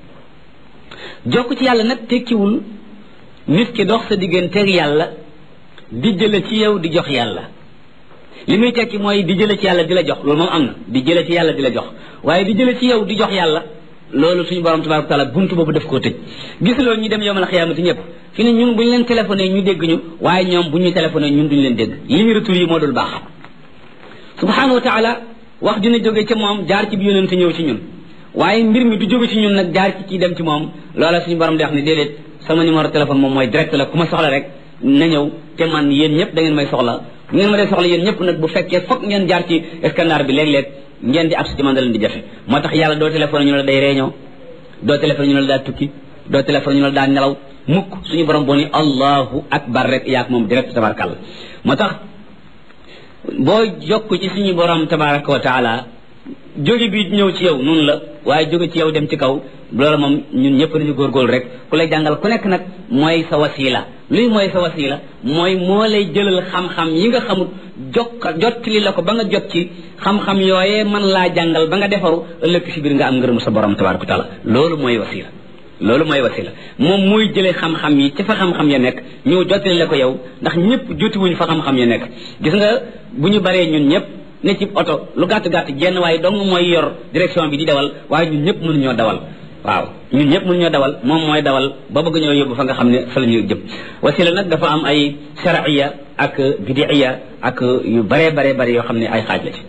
[SPEAKER 1] jokk ci yàlla nag tekkiwul nit ki dox sa digganteeg yàlla di jële ci yow di jox yàlla li muy tekki mooy di jële ci yàlla di la jox loolu moom am na di jële ci yàlla di la jox waaye di jële ci yow di jox yàlla loolu suñu borom tabaraka taala buntu boobu daf koo tëj gis loolu ñu dem yowmal xiyaamati ñëpp fi ne ñun bu ñu leen téléphoné ñu dégg ñu waaye ñoom bu ñu téléphoné ñun duñu leen dégg li ñu retour yi moo dul baax subhanahu wa taala wax dina jóge ca moom jaar ci bi yonent ñëw ci ñun waaye mbir mi du jóge ci ñun nag jaar ci kii dem ci moom loola suñu borom di wax ne déedéet sama numéro téléphone moom mooy direct la ku ma soxla rek na ñëw te man yéen ñëpp da ngeen may soxla bu ngeen ma dee soxla yéen ñëpp nag bu fekkee foog ngeen jaar ci scanner bi léeg-léeg ngeen di accès ci man da leen di jafe moo tax yàlla doo téléphone ñu la day réunion doo téléphone ñu la daa tukki doo téléphone ñu la daa nelaw mukk suñu borom boo ni allahu akbar rek yaak moom direct tabarakàlla moo tax boo jokk ci suñu borom tabaraka wa taala jóge bi ñëw ci yow noonu la waaye jóge ci yow dem ci kaw loolu moom ñun ñëpp nañu góorgóorlu rek ku lay jàngal ku nekk nag mooy sa wasila luy mooy sa wasila mooy moo lay jëlal xam-xam yi nga xamul jottali la ko ba nga jot ci xam-xam yooyee mën laa jàngal ba nga defaru ëllëg si biir nga am ngërëm sa borom tabaraka wa taala loolu mooy wasila moom mooy jëlee xam-xam yi ci fa xam-xam ya nekk ñëw jottali la ko yow ndax ñëpp jotiwuñ fa xam-xam ya nekk gis nga bu ñu baree ñun ñëpp ne ci oto lu gàtt-gàtt jenn waaye dong mooy yor direction bi di dawal waaye ñun ñëpp mënuñoo dawal waaw ñun ñëpp mënuñoo dawal moom mooy dawal ba bëgg ñoo yóbbu fa nga xam ne fa la ñuy jëm wasila nag dafa am ay shar'iyya ak bid'iyya ak yu bare yoo xam ne ay xaaj la ci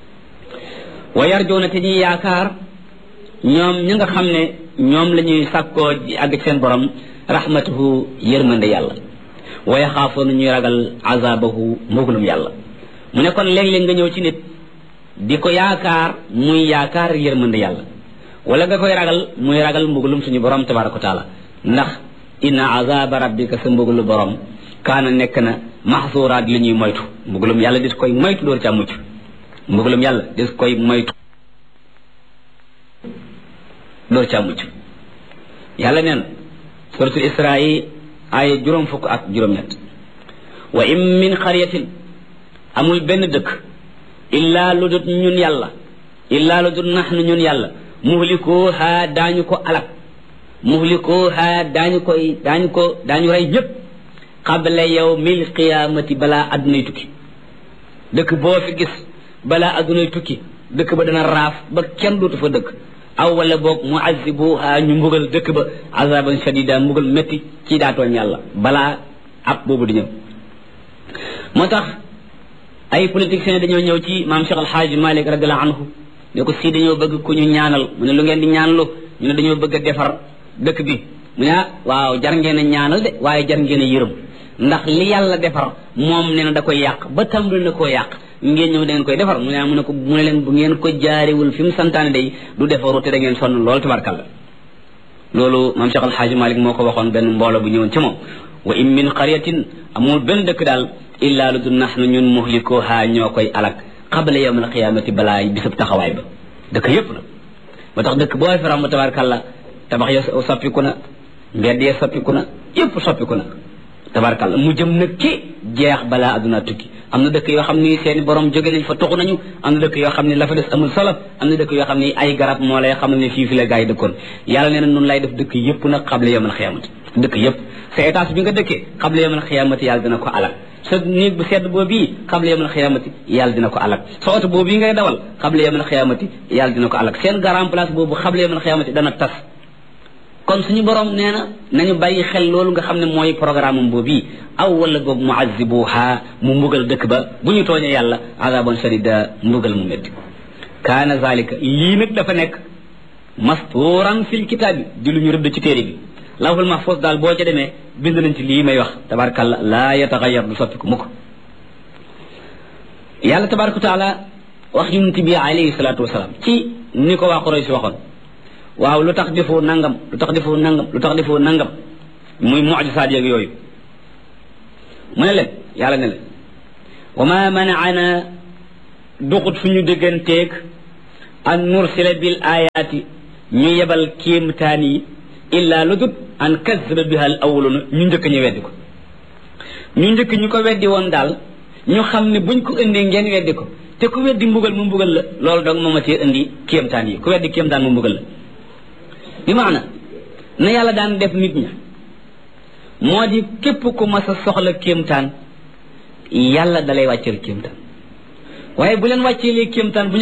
[SPEAKER 1] wa yarjuuna te ñuy yaakaar ñoom ñi nga xam ne ñoom la ñuy sàkkoo àgg ci seen borom rahmatuhu yërmande yàlla wa yaxaafoona ñuy ragal azabahu mbugalum yàlla mu ne kon léeg-léeg nga ñëw ci nit di ko yaakaar muy yaakaar yërmande yàlla wala nga koy ragal muy ragal mbugalum suñu borom tabaraka wa taala ndax inna azaba rabbika sa mbugalu borom kaana nekk na maxsuuraat li ñuy moytu mbugalum yàlla dis koy moytu door ca mucc mbugalum yàlla dis koy moytu door ca mucc yàlla neen suratul isra yi ay juróom fukk ak juróom-ñett wa in min xaryatin amul benn dëkk illaa lu dut ñun yàlla illaa lu dut naxnu ñun yàlla muhlikuha daañu ko alak muhlikuha daañu rey ñëpp qabla yawmil qiyaamati balaa addunay tukki dëkk boo fi gis balaa addunay tukki dëkk ba dana raaf ba kenn dootu fa dëkk aw wala boog muazibuha ñu mbugal dëkk ba azaban shadida mbugal métti ci daatooñ yàlla balaa ab boobu di ñëw moo tax ay politiciens dañoo ñëw ci maam Cheikh Alhaaji Malik radiallahu anhu ne ko si dañoo bëgg ku ñu ñaanal mu ne lu ngeen di ñaanlu ñu ne dañoo bëgg a defar dëkk bi mu ne waaw jar ngeen a ñaanal de waaye jar ngeen a yërëm ndax li yàlla defar moom nee na da koy yàq ba tàmbali na koo yàq ngeen ñëw da ngeen koy defar mu ne leen bu ngeen ko jaarewul fi mu santaane day du defaru te da ngeen sonn lool tabarkalla loolu maam Cheikh Alhaaji Malik moo ko waxoon benn mbooloo bu ñëwoon ci moom wa in min qaryatin amul benn dëkk daal illaa lu du nahnu ñun muhlikuha ñoo koy alak qabla yawmil qiyaamati balaa bisab taxawaay ba dëkk yépp la moo tax dëkk boo fi ram tabarkalla tabax ya soppiku na mbedd ya soppiku na yépp soppiku na tabarkalla mu jëm nag ci jeex balaa adduna tukki am na dëkk yoo xam ni seeni borom jóge nañ fa toxu nañu am na dëkk yoo xam ne la fa des amul solo am na dëkk yoo xam ne ay garab moo lay xamal ne fii fi la gaa yi dëkkoon yàlla nee na noonu lay def dëkk yépp nag qabla yawmil qiyaamati dëkk yépp sa étage bi nga dëkkee qabla yawmil qiyaamati yàlla dina ko alal sa néeg bu sedd boobu qabla yawmil qiyaamati yàlla dina ko alak sa oto boobu yi ngay dawal qabla yawmil qiyaamati yàlla dina ko alak seen grand place boobu qabla yawmil qiyaamati dana tas kon suñu borom nee na nañu bàyyi xel loolu nga xam ne mooy programme am boobu aw wala boog muazibuha mu mbugal dëkk ba bu ñu tooñee yàlla azaban shadida mbugal mu métti kaana zalika lii nag dafa nekk mastuuran fil kitaabi di lu ñu rëdd ci téere bi lawhul mahfuz daal boo ca demee bind nañ ci lii may wax tabarakalla laa yataxayar du soppiku mukk yàlla tabaraka wa taala wax yonent bi alayhi salaatu wasalaam ci ni ko waa Quraysh waxoon waaw lu tax defoo nangam lu tax defoo nangam lu tax defoo nangam muy mu'jisaat yeeg yooyu mu ne leen yàlla ne leen wa ma manaana duxut suñu digganteeg an nursila bil ayaati ñu yebal kéemtaan yi illa lu dut an kazzaba biha al awwaluna ñu njëkk ñu weddi ko ñu njëkk ñu ko weddi woon daal ñu xam ne buñ ko indee ngeen weddi ko te ku weddi mbugal mu mbugal la loolu dong moo ma cee indi kéemtaan yi ku weddi kéemtaan mu mbugal la bi maana na yàlla daan def nit ña moo di képp ku mas a soxla kéemtaan yàlla dalay wàcceel kéemtaan waaye bu leen wàcceelee kéemtaan